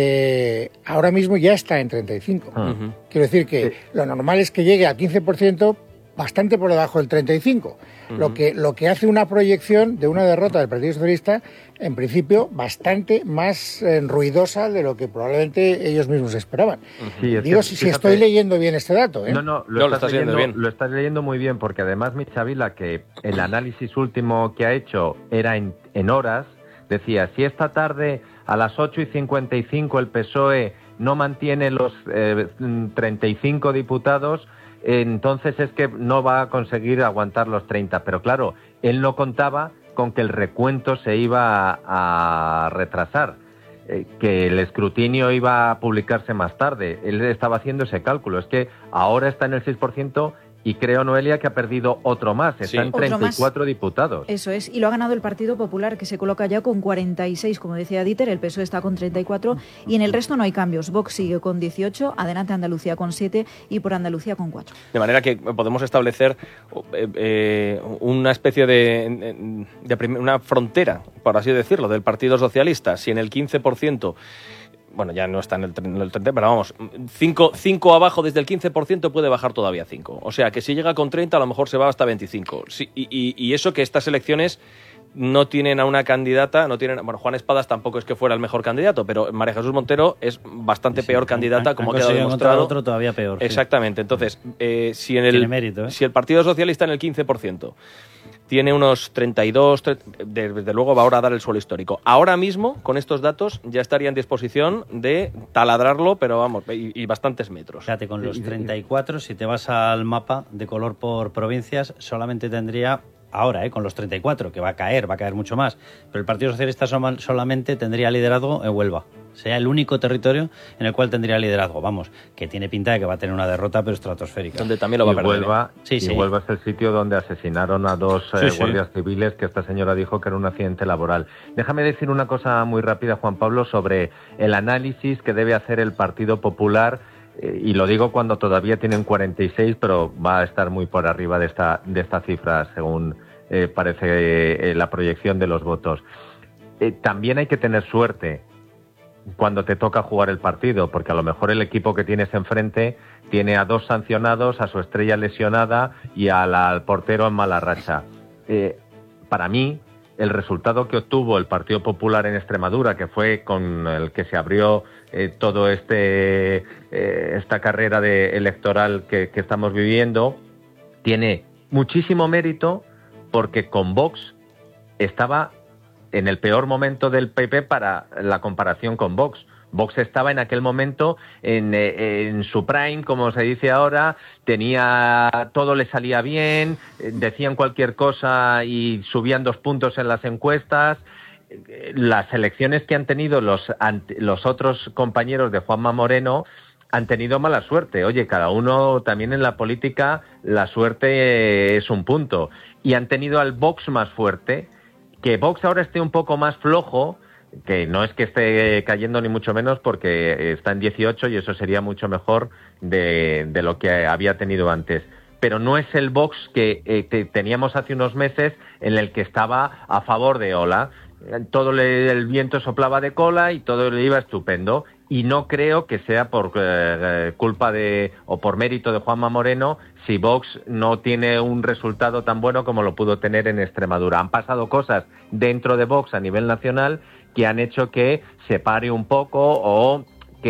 Eh, ahora mismo ya está en treinta y cinco. Uh-huh. Quiero decir que sí. Lo normal es que llegue al quince por ciento bastante por debajo del treinta y cinco. Uh-huh. Lo que, lo que hace una proyección de una derrota del Partido Socialista, en principio, bastante más eh, ruidosa de lo que probablemente ellos mismos esperaban. Sí, Digo, que, si, si estoy leyendo bien este dato. ¿eh? No, no, lo, no, estás, lo estás leyendo, bien. Lo estás leyendo muy bien, porque además, Michavila, que el análisis último que ha hecho era en, en horas, decía, si esta tarde a las ocho y cincuenta y cinco el P S O E no mantiene los eh, treinta y cinco diputados, entonces es que no va a conseguir aguantar los treinta. Pero claro, él no contaba con que el recuento se iba a, a retrasar, eh, que el escrutinio iba a publicarse más tarde. Él estaba haciendo ese cálculo. Es que ahora está en el seis por ciento y creo, Noelia, que ha perdido otro más. Está sí. en treinta y cuatro diputados. Eso es. Y lo ha ganado el Partido Popular, que se coloca ya con cuarenta y seis, como decía Dieter. El P S O E está con treinta y cuatro. Y en el resto no hay cambios. Vox sigue con dieciocho, Adelante Andalucía con siete y Por Andalucía con cuatro. De manera que podemos establecer eh, eh, una especie de, de prim- una frontera, por así decirlo, del Partido Socialista. Si en el quince por ciento... Bueno, ya no está en el treinta, pero vamos, cinco abajo desde el quince por ciento puede bajar todavía cinco. O sea, que si llega con treinta, a lo mejor se va hasta veinticinco. Sí, y, y, y eso que estas elecciones no tienen a una candidata, no tienen, bueno, Juan Espadas tampoco es que fuera el mejor candidato, pero María Jesús Montero es bastante sí, peor candidata, han, como han ha quedado demostrado. Otro todavía peor. Exactamente. Sí. Entonces, eh, si en el tiene mérito, ¿eh? si el Partido Socialista en el quince por ciento tiene unos treinta y dos, desde luego va ahora a dar el suelo histórico. Ahora mismo, con estos datos, ya estaría en disposición de taladrarlo, pero vamos, y, y bastantes metros. Fíjate, con los treinta y cuatro, si te vas al mapa de color por provincias, solamente tendría... Ahora, ¿eh? con los treinta y cuatro, que va a caer, va a caer mucho más. Pero el Partido Socialista solamente tendría liderazgo en Huelva. Sería el único territorio en el cual tendría liderazgo. Vamos, que tiene pinta de que va a tener una derrota, pero estratosférica. Donde también lo va y a perder. Huelva, sí, y sí. Huelva es el sitio donde asesinaron a dos sí, eh, sí. guardias civiles, que esta señora dijo que era un accidente laboral. Déjame decir una cosa muy rápida, Juan Pablo, sobre el análisis que debe hacer el Partido Popular. Eh, y lo digo cuando todavía tienen cuarenta y seis, pero va a estar muy por arriba de esta, de esta cifra, según... Eh, parece eh, la proyección de los votos. Eh, también hay que tener suerte cuando te toca jugar el partido, porque a lo mejor el equipo que tienes enfrente tiene a dos sancionados, a su estrella lesionada y al, al portero en mala racha. Eh, para mí, el resultado que obtuvo el Partido Popular en Extremadura, que fue con el que se abrió eh, todo este eh, esta carrera de electoral que, que estamos viviendo, tiene muchísimo mérito, porque con Vox estaba en el peor momento del P P para la comparación con Vox. Vox estaba en aquel momento en, en su prime, como se dice ahora, tenía todo le salía bien, decían cualquier cosa y subían dos puntos en las encuestas. Las elecciones que han tenido los, los otros compañeros de Juanma Moreno han tenido mala suerte. Oye, cada uno también en la política, la suerte es un punto. Y han tenido al Vox más fuerte, que Vox ahora esté un poco más flojo, que no es que esté cayendo ni mucho menos, porque está en dieciocho y eso sería mucho mejor de, de lo que había tenido antes. Pero no es el Vox que, eh, que teníamos hace unos meses, en el que estaba a favor de Ola. Todo le, el viento soplaba de cola y todo le iba estupendo. y no creo que sea por eh, culpa de o por mérito de Juanma Moreno si Vox no tiene un resultado tan bueno como lo pudo tener en Extremadura. Han pasado cosas dentro de Vox a nivel nacional que han hecho que se pare un poco o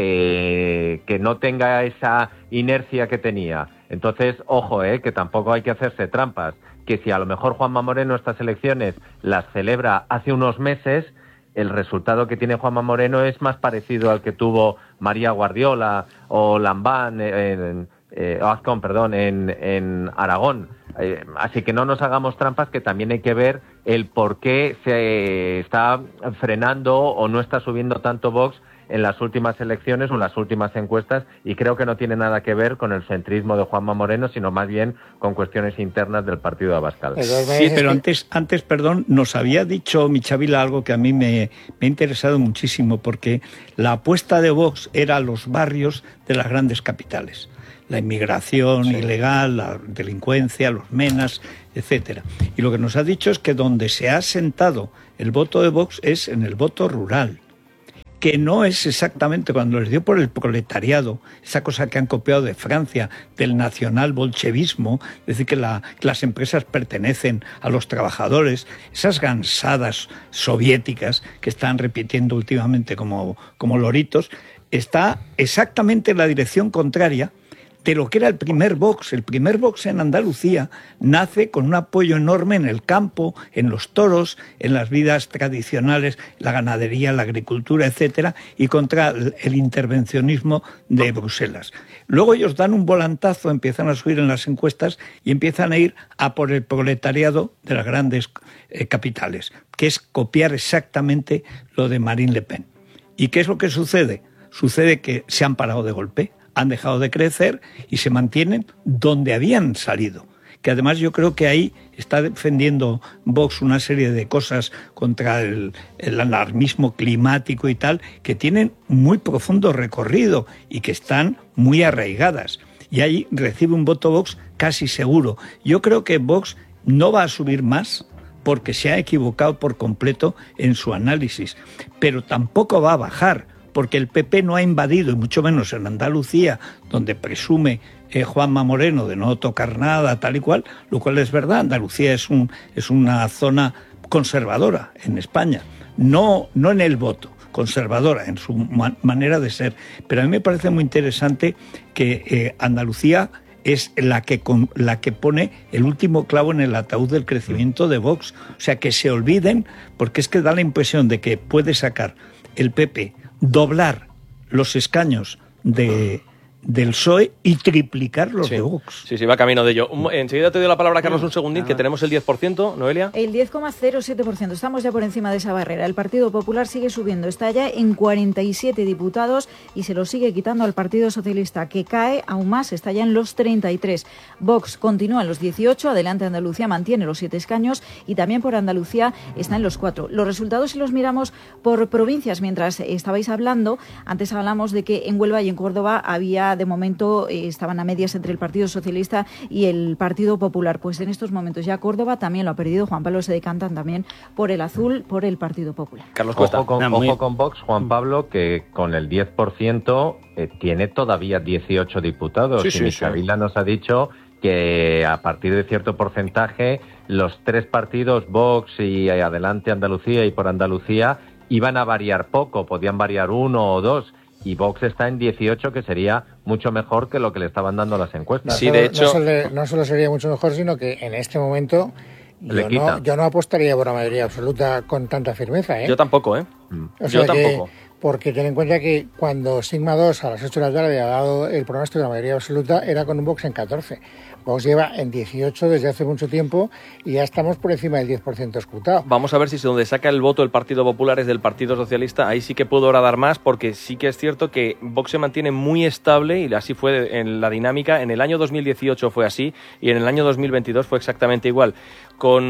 que, que no tenga esa inercia que tenía. Entonces, ojo, eh, que tampoco hay que hacerse trampas, que si a lo mejor Juanma Moreno estas elecciones las celebra hace unos meses, el resultado que tiene Juanma Moreno es más parecido al que tuvo María Guardiola o Lambán, en, eh, o Azcón, perdón, en, en Aragón. Eh, así que no nos hagamos trampas, que también hay que ver el por qué se está frenando o no está subiendo tanto Vox en las últimas elecciones o en las últimas encuestas, y creo que no tiene nada que ver con el centrismo de Juanma Moreno, sino más bien con cuestiones internas del partido de Abascal. Sí, pero antes, antes, perdón, nos había dicho Michavila algo que a mí me, me ha interesado muchísimo, porque la apuesta de Vox era los barrios de las grandes capitales. La inmigración sí. ilegal, la delincuencia, los menas, etcétera. Y lo que nos ha dicho es que donde se ha sentado el voto de Vox es en el voto rural, que no es exactamente cuando les dio por el proletariado, esa cosa que han copiado de Francia, del nacional bolchevismo, es decir, que, la, que las empresas pertenecen a los trabajadores, esas gansadas soviéticas que están repitiendo últimamente como, como loritos, está exactamente en la dirección contraria de lo que era el primer Vox. El primer Vox en Andalucía nace con un apoyo enorme en el campo, en los toros, en las vidas tradicionales, la ganadería, la agricultura, etcétera, y contra el intervencionismo de Bruselas. Luego ellos dan un volantazo, empiezan a subir en las encuestas y empiezan a ir a por el proletariado de las grandes eh, capitales, que es copiar exactamente lo de Marine Le Pen. ¿Y qué es lo que sucede? Sucede que se han parado de golpe, han dejado de crecer y se mantienen donde habían salido. Que además yo creo que ahí está defendiendo Vox una serie de cosas contra el, el alarmismo climático y tal, que tienen muy profundo recorrido y que están muy arraigadas. Y ahí recibe un voto Vox casi seguro. Yo creo que Vox no va a subir más porque se ha equivocado por completo en su análisis, pero tampoco va a bajar, porque el P P no ha invadido, y mucho menos en Andalucía, donde presume eh, Juanma Moreno de no tocar nada, tal y cual, lo cual es verdad. Andalucía es, un, es una zona conservadora en España, no, no en el voto, conservadora en su man, manera de ser. Pero a mí me parece muy interesante que eh, Andalucía es la que, con, la que pone el último clavo en el ataúd del crecimiento de Vox. O sea, que se olviden, porque es que da la impresión de que puede sacar el P P, doblar los escaños de, del P S O E y triplicar los sí. de Vox. Sí, sí, va camino de ello. Enseguida te doy la palabra, Carlos, un segundín, que tenemos el diez por ciento, Noelia. El diez coma cero siete por ciento. Estamos ya por encima de esa barrera. El Partido Popular sigue subiendo. Está ya en cuarenta y siete diputados y se lo sigue quitando al Partido Socialista, que cae aún más. Está ya en los treinta y tres. Vox continúa en los dieciocho. Adelante Andalucía mantiene los siete escaños y también por Andalucía está en los cuatro. Los resultados, si los miramos por provincias, mientras estabais hablando, antes hablamos de que en Huelva y en Córdoba había, de momento, eh, estaban a medias entre el Partido Socialista y el Partido Popular. Pues en estos momentos ya Córdoba también lo ha perdido. Juan Pablo, se decantan también por el azul, por el Partido Popular. Carlos Costa. Ojo con, ah, ojo con Vox, Juan Pablo, que con el diez por ciento eh, tiene todavía dieciocho diputados. Sí, y sí, Michavila sí. nos ha dicho que a partir de cierto porcentaje los tres partidos, Vox y eh, Adelante Andalucía y por Andalucía, iban a variar poco, podían variar uno o dos. Y Vox está en dieciocho, que sería mucho mejor que lo que le estaban dando las encuestas. No, sí, de hecho... No solo, no solo sería mucho mejor, sino que en este momento yo no, yo no apostaría por la mayoría absoluta con tanta firmeza, ¿eh? Yo tampoco, ¿eh? O sea yo tampoco. Que, porque ten en cuenta que cuando Sigma dos a las ocho de la tarde ha dado el pronóstico de la mayoría absoluta, era con un Vox en catorce. Vox lleva en dieciocho desde hace mucho tiempo y ya estamos por encima del diez por ciento escrutado. Vamos a ver si donde saca el voto el Partido Popular es del Partido Socialista. Ahí sí que puedo ahora dar más, porque sí que es cierto que Vox se mantiene muy estable y así fue en la dinámica. En el año dos mil dieciocho fue así y en el año dos mil veintidós fue exactamente igual. Con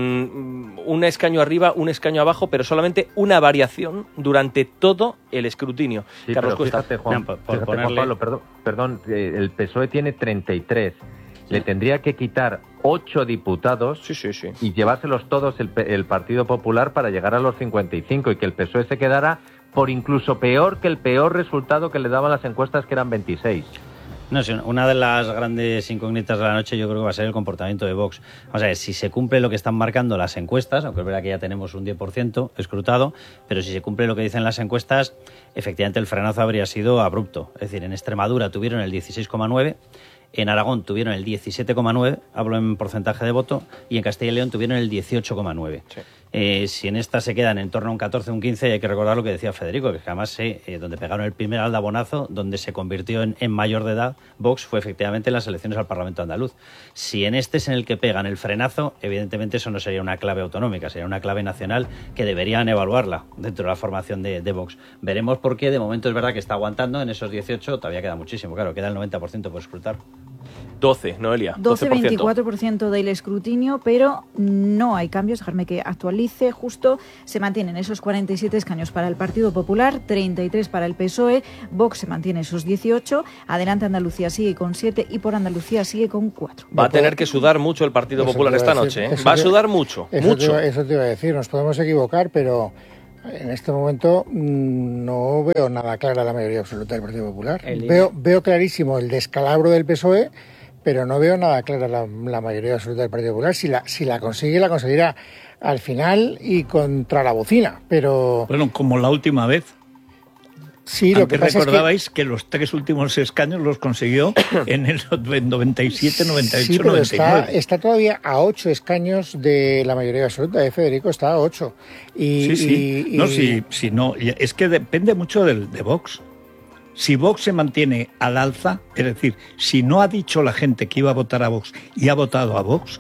un escaño arriba, un escaño abajo, pero solamente una variación durante todo el escrutinio. Sí, Carlos pero Cuesta. fíjate, Juan, No, por, por fíjate, ponerle... Juan Pablo, perdón, perdón eh, el P S O E tiene treinta y tres. Le tendría que quitar ocho diputados sí, sí, sí. y llevárselos todos el, el Partido Popular para llegar a los cincuenta y cinco y que el P S O E se quedara por incluso peor que el peor resultado que le daban las encuestas, que eran veintiséis. No sé, una de las grandes incógnitas de la noche yo creo que va a ser el comportamiento de Vox. O sea, si se cumple lo que están marcando las encuestas, aunque es verdad que ya tenemos un diez por ciento escrutado, pero si se cumple lo que dicen las encuestas, efectivamente el frenazo habría sido abrupto. Es decir, en Extremadura tuvieron el dieciséis coma nueve, en Aragón tuvieron el diecisiete coma nueve, hablo en porcentaje de voto, y en Castilla y León tuvieron el dieciocho coma nueve. Sí. Eh, si en esta se quedan en torno a un catorce, un quince, hay que recordar lo que decía Federico, que además eh, donde pegaron el primer aldabonazo, donde se convirtió en, en mayor de edad Vox, fue efectivamente en las elecciones al Parlamento andaluz. Si en este es en el que pegan el frenazo, evidentemente eso no sería una clave autonómica, sería una clave nacional que deberían evaluarla dentro de la formación de, de Vox. Veremos por qué, de momento es verdad que está aguantando en esos dieciocho, todavía queda muchísimo, claro, queda el noventa por ciento por escrutar. doce, Noelia. doce, veinticuatro por ciento del escrutinio, pero no hay cambios. Dejarme que actualice. Justo se mantienen esos cuarenta y siete escaños para el Partido Popular, treinta y tres para el P S O E, Vox se mantiene esos dieciocho, Adelante Andalucía sigue con siete y Por Andalucía sigue con cuatro. Va a tener que sudar mucho el Partido Eso Popular esta decir, noche. ¿eh? Va a sudar te, mucho, eso mucho. Te iba, eso te iba a decir, nos podemos equivocar, pero en este momento mmm, no veo nada clara la mayoría absoluta del Partido Popular. Veo, veo clarísimo el descalabro del P S O E, pero no veo nada clara la, la mayoría absoluta del Partido Popular. Si la, si la consigue, la conseguirá al final y contra la bocina, pero... Bueno, como la última vez. Sí, lo que pasa recordabais es que... que los tres últimos escaños los consiguió en el noventa y siete, noventa y ocho, sí, pero noventa y nueve. Está, está todavía a ocho escaños de la mayoría absoluta, de Federico está a ocho. Y, sí, sí. Y, no, y... sí, sí, no, es que depende mucho del, de Vox. Si Vox se mantiene al alza, es decir, si no ha dicho la gente que iba a votar a Vox y ha votado a Vox,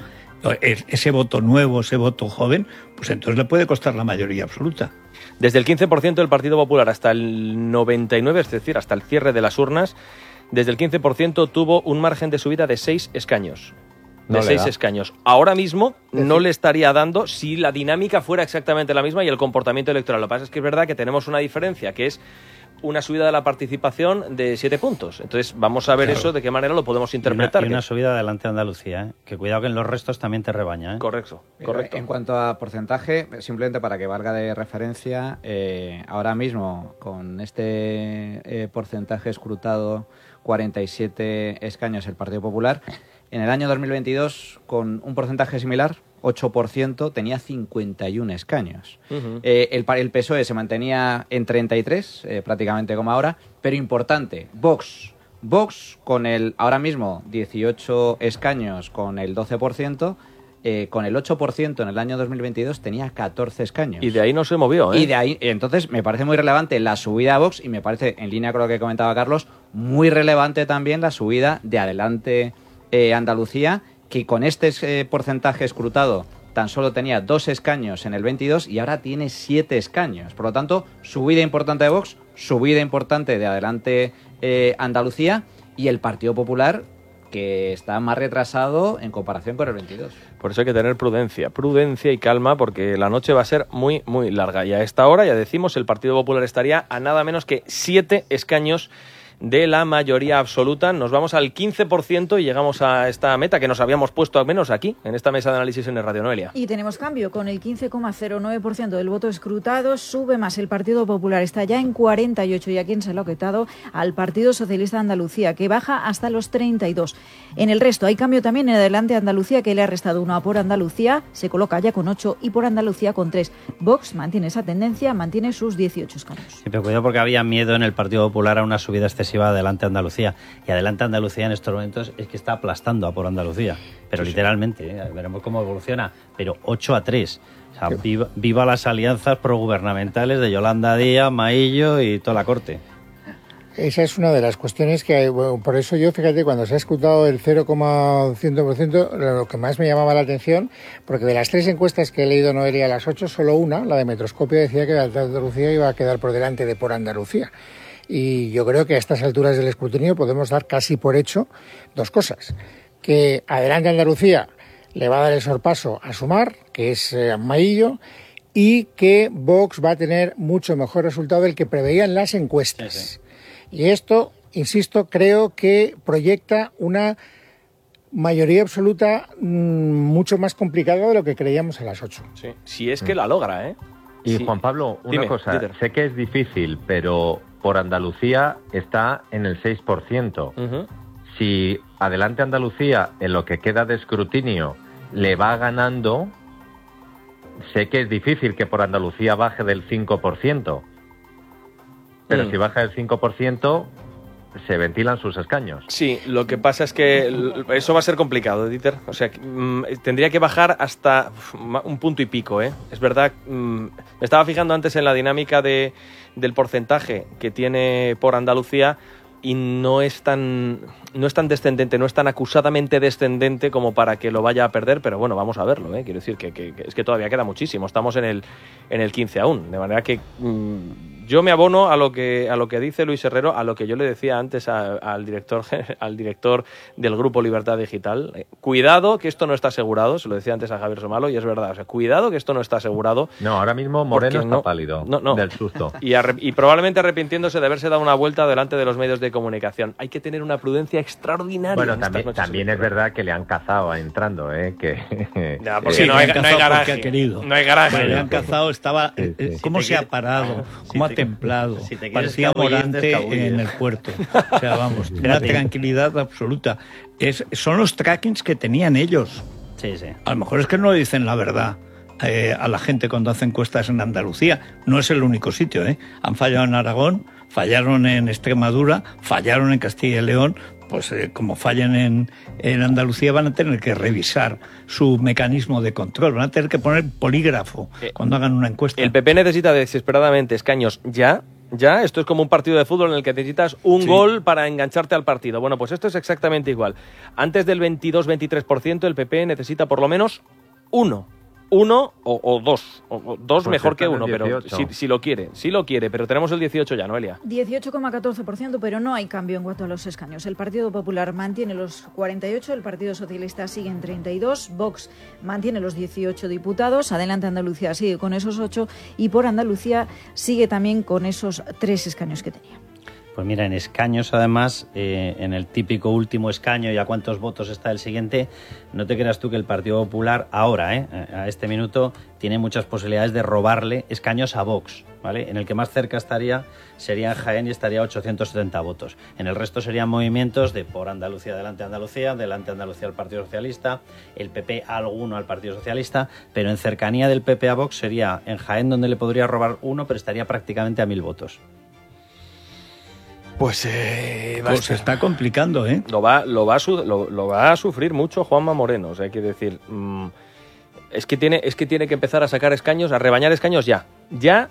ese voto nuevo, ese voto joven, pues entonces le puede costar la mayoría absoluta. Desde el quince por ciento del Partido Popular hasta el noventa y nueve por ciento, es decir, hasta el cierre de las urnas, desde el quince por ciento tuvo un margen de subida de seis escaños. De no seis escaños. Ahora mismo no le estaría dando si la dinámica fuera exactamente la misma y el comportamiento electoral. Lo que pasa es que es verdad que tenemos una diferencia, que es una subida de la participación de siete puntos. Entonces vamos a ver claro. eso, de qué manera lo podemos interpretar. Y una, y una subida adelante de Andalucía, ¿eh? Que cuidado que en los restos también te rebaña. ¿eh? Correcto, correcto. En cuanto a porcentaje, simplemente para que valga de referencia, eh, ahora mismo con este eh, porcentaje escrutado, cuarenta y siete escaños el Partido Popular, en el año dos mil veintidós, con un porcentaje similar, ocho por ciento, tenía cincuenta y uno escaños. Uh-huh. Eh, el, el P S O E se mantenía en treinta y tres, eh, prácticamente como ahora, pero importante, Vox. Vox con el, ahora mismo, dieciocho escaños con el doce por ciento, eh, con el ocho por ciento en el año dos mil veintidós tenía catorce escaños. Y de ahí no se movió, ¿eh? Y de ahí, entonces, me parece muy relevante la subida de Vox y me parece, en línea con lo que comentaba Carlos, muy relevante también la subida de Adelante eh, Andalucía, que con este eh, porcentaje escrutado tan solo tenía dos escaños en el veintidós y ahora tiene siete escaños. Por lo tanto, subida importante de Vox, subida importante de Adelante eh, Andalucía y el Partido Popular, que está más retrasado en comparación con el veintidós. Por eso hay que tener prudencia, prudencia y calma, porque la noche va a ser muy, muy larga. Y a esta hora, ya decimos, el Partido Popular estaría a nada menos que siete escaños de la mayoría absoluta. Nos vamos al quince por ciento y llegamos a esta meta que nos habíamos puesto al menos aquí, en esta mesa de análisis en el Radio Noelia. Y tenemos cambio, con el quince coma cero nueve por ciento del voto escrutado, sube más el Partido Popular, está ya en cuarenta y ocho y a quien se lo ha quitado al Partido Socialista de Andalucía, que baja hasta los treinta y dos. En el resto hay cambio también en Adelante Andalucía, que le ha restado uno a Por Andalucía, se coloca ya con ocho y Por Andalucía con tres. Vox mantiene esa tendencia, mantiene sus dieciocho escaños. Sí, pero cuidado porque había miedo en el Partido Popular a una subida excesiva de Adelante Andalucía. Y Adelante Andalucía en estos momentos es que está aplastando a Por Andalucía. Pero sí, literalmente, ¿eh? Veremos cómo evoluciona. Pero ocho a tres. O sea, viva, viva las alianzas progubernamentales de Yolanda Díaz, Maillo y toda la corte. Esa es una de las cuestiones que hay. Bueno, por eso yo, fíjate, cuando se ha escrutado el cero coma cien por ciento, lo que más me llamaba la atención, porque de las tres encuestas que he leído Noelia a las ocho, solo una, la de Metroscopio, decía que Adelante Andalucía iba a quedar por delante de Por Andalucía. Y yo creo que a estas alturas del escrutinio podemos dar casi por hecho dos cosas. Que Adelante Andalucía le va a dar el sorpaso a Sumar, que es eh, Maillo, y que Vox va a tener mucho mejor resultado del que preveían las encuestas. Sí, sí. Y esto, insisto, creo que proyecta una mayoría absoluta mmm, mucho más complicada de lo que creíamos a las ocho. Sí, si es que la logra, ¿eh? Y sí. Juan Pablo, una Dime, cosa, Dieter. sé que es difícil, pero por Andalucía está en el seis por ciento. Uh-huh. Si Adelante Andalucía, en lo que queda de escrutinio, le va ganando, sé que es difícil que por Andalucía baje del cinco por ciento. Pero Mm. si baja del cinco por ciento, se ventilan sus escaños. Sí, lo que pasa es que eso va a ser complicado, Dieter. O sea, mmm, tendría que bajar hasta uf, un punto y pico, ¿eh? Es verdad, mmm, me estaba fijando antes en la dinámica de, del porcentaje que tiene por Andalucía y no es tan no es tan descendente, no es tan acusadamente descendente como para que lo vaya a perder, pero bueno, vamos a verlo, ¿eh? Quiero decir que, que, que es que todavía queda muchísimo, estamos en el en el quince aún, de manera que mmm, yo me abono a lo que a lo que dice Luis Herrero, a lo que yo le decía antes a, al director al director del grupo Libertad Digital. Eh, cuidado que esto no está asegurado, se lo decía antes a Javier Somalo y es verdad, o sea, cuidado que esto no está asegurado. No, ahora mismo Moreno está no, pálido no, no. del susto. Y, arre, y probablemente arrepintiéndose de haberse dado una vuelta delante de los medios de comunicación. Hay que tener una prudencia extraordinaria. Bueno, también, también es verdad que le han cazado entrando, ¿eh? Que, ya, porque sí, no, hay, no hay garaje. Ha querido. No hay garaje. Bueno, le han cazado, estaba... Sí, sí. ¿Cómo Si se te ha parado? ¿Cómo si ha te, templado? Si te Parecía escabullir, Morante descabullir. en el puerto. O sea, vamos, una tranquilidad absoluta. Es, son los trackings que tenían ellos. Sí, sí. A lo mejor es que no dicen la verdad eh, a la gente cuando hacen encuestas en Andalucía. No es el único sitio, ¿eh? Han fallado en Aragón, fallaron en Extremadura, fallaron en Castilla y León. Pues eh, como fallen en, en Andalucía van a tener que revisar su mecanismo de control, van a tener que poner polígrafo eh, cuando hagan una encuesta. El P P necesita desesperadamente escaños ya. Ya, esto es como un partido de fútbol en el que necesitas un sí. gol para engancharte al partido. Bueno, pues esto es exactamente igual. Antes del veintidós veintitrés por ciento el P P necesita por lo menos uno. Uno o, o dos. O, o dos pues mejor que uno, pero si, si lo quiere. Si lo quiere, pero tenemos el dieciocho ya, Noelia. dieciocho coma catorce por ciento, pero no hay cambio en cuanto a los escaños. El Partido Popular mantiene los cuarenta y ocho, el Partido Socialista sigue en treinta y dos, Vox mantiene los dieciocho diputados, Adelante Andalucía sigue con esos ocho y por Andalucía sigue también con esos tres escaños que tenía. Pues mira, en escaños además, eh, en el típico último escaño y a cuántos votos está el siguiente, no te creas tú que el Partido Popular ahora, eh, a este minuto, tiene muchas posibilidades de robarle escaños a Vox, ¿vale? En el que más cerca estaría sería en Jaén y estaría a ochocientos setenta votos. En el resto serían movimientos de por Andalucía, Adelante Andalucía, Adelante Andalucía al Partido Socialista, el P P alguno al Partido Socialista, pero en cercanía del P P a Vox sería en Jaén donde le podría robar uno, pero estaría prácticamente a mil votos. Pues, eh, pues se está complicando, ¿eh? Lo va, lo, va a su, lo, lo va a sufrir mucho Juanma Moreno. O sea, hay que decir, mmm, es, que tiene, es que tiene que empezar a sacar escaños, a rebañar escaños ya. Ya,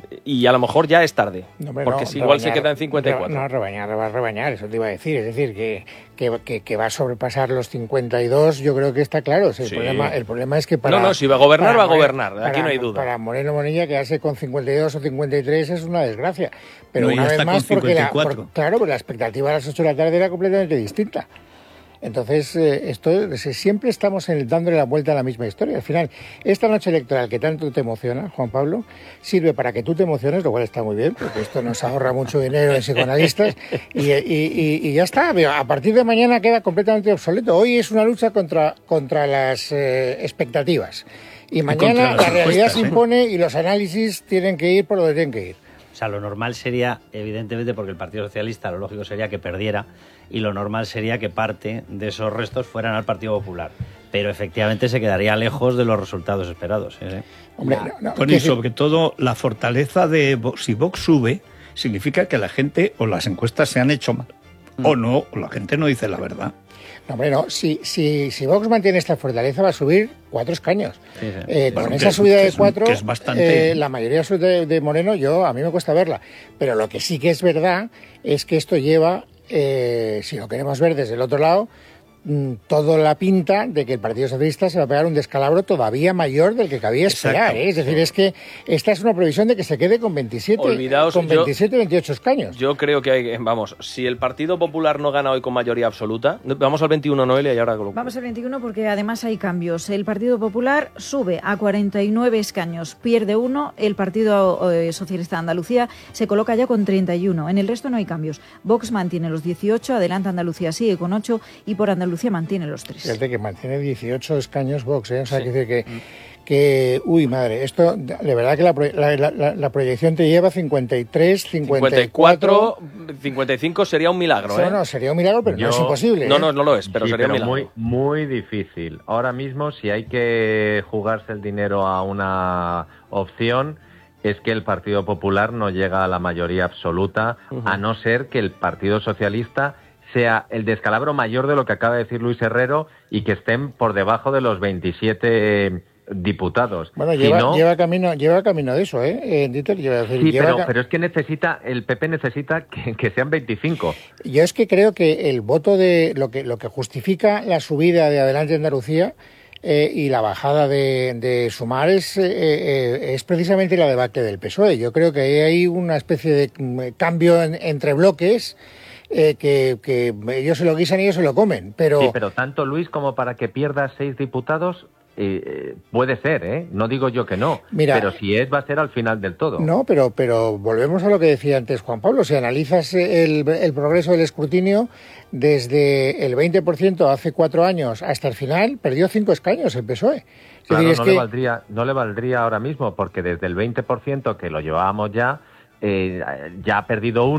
y a lo mejor ya es tarde. No, porque no, si igual rebañar, se queda en cincuenta y cuatro. No, rebañar, va a rebañar, eso te iba a decir. Es decir, que, que, que, que va a sobrepasar los cincuenta y dos, yo creo que está claro. O sea, el, sí. problema, el problema es que para... No, no, si va a gobernar, va a gobernar. Moreno, aquí para, no hay duda. Para Moreno Bonilla quedarse con cincuenta y dos o cincuenta y tres es una desgracia. Pero no, una vez más, porque la, por, claro, porque la expectativa a las ocho de la tarde era completamente distinta. Entonces, eh, esto siempre estamos en el, dándole la vuelta a la misma historia. Al final, esta noche electoral que tanto te emociona, Juan Pablo, sirve para que tú te emociones, lo cual está muy bien, porque esto nos ahorra mucho dinero en psicoanalistas, y, y, y, y ya está. A partir de mañana queda completamente obsoleto. Hoy es una lucha contra, contra las eh, expectativas. Y mañana la realidad se impone y los análisis tienen que ir por donde tienen que ir. O sea, lo normal sería, evidentemente, porque el Partido Socialista, lo lógico sería que perdiera, y lo normal sería que parte de esos restos fueran al Partido Popular. Pero efectivamente se quedaría lejos de los resultados esperados. ¿eh? Hombre, no, no, bueno, y sobre todo, la fortaleza de Vox, si Vox sube, significa que la gente o las encuestas se han hecho mal, mm. o no, o la gente no dice la verdad. No, hombre, no. Si, si, si Vox mantiene esta fortaleza, va a subir cuatro escaños. Sí, sí. Eh, bueno, con esa subida de cuatro, que es bastante... eh, la mayoría de, de Moreno, yo a mí me cuesta verla. Pero lo que sí que es verdad es que esto lleva, eh, si lo queremos ver desde el otro lado, toda la pinta de que el Partido Socialista se va a pegar un descalabro todavía mayor del que cabía esperar, ¿eh? Es decir, es que esta es una previsión de que se quede con veintisiete, Olvidaos, con veintisiete, yo, veintiocho escaños. Yo creo que hay, vamos, si el Partido Popular no gana hoy con mayoría absoluta, vamos al veintiuno, Noelia, y ahora... Vamos al veintiuno porque además hay cambios. El Partido Popular sube a cuarenta y nueve escaños, pierde uno, el Partido eh, Socialista de Andalucía se coloca ya con treinta y uno. En el resto no hay cambios. Vox mantiene los dieciocho, Adelante Andalucía sigue con ocho y por Andalucía mantiene los tres. Fíjate que mantiene dieciocho escaños Vox, ¿eh? O sea, sí. que decir que, que, uy, madre, esto, de verdad que la, la, la, la proyección te lleva cincuenta y tres, cincuenta y cuatro... cincuenta y cinco sería un milagro, ¿eh? No, no, sería un milagro, pero Yo, no es imposible. No, ¿eh? no, no lo es, pero sí, sería pero un milagro. Muy, muy difícil. Ahora mismo, si hay que jugarse el dinero a una opción, es que el Partido Popular no llega a la mayoría absoluta, uh-huh. a no ser que el Partido Socialista sea el descalabro mayor de lo que acaba de decir Luis Herrero y que estén por debajo de los veintisiete diputados. Bueno, si lleva, no, lleva camino lleva camino de eso, ¿eh? eh Dieter, lleva, sí, lleva pero, ca... pero es que necesita, el P P necesita que, que sean veinticinco. Yo es que creo que el voto de lo que lo que justifica la subida de Adelante Andalucía eh, y la bajada de, de Sumar es, eh, eh, es precisamente la debacle del P S O E. Yo creo que hay una especie de cambio en, entre bloques. Eh, que, que ellos se lo guisan y ellos se lo comen, pero... Sí, pero tanto Luis como para que pierda seis diputados eh, puede ser, ¿eh? No digo yo que no, Mira, pero si es, va a ser al final del todo. No, pero, pero volvemos a lo que decía antes Juan Pablo. Si analizas el, el progreso del escrutinio, desde el veinte por ciento hace cuatro años hasta el final, perdió cinco escaños el P S O E. Claro, decir, no, es le que... valdría, no le valdría ahora mismo, porque desde el veinte por ciento que lo llevábamos ya, eh, ya ha perdido uno.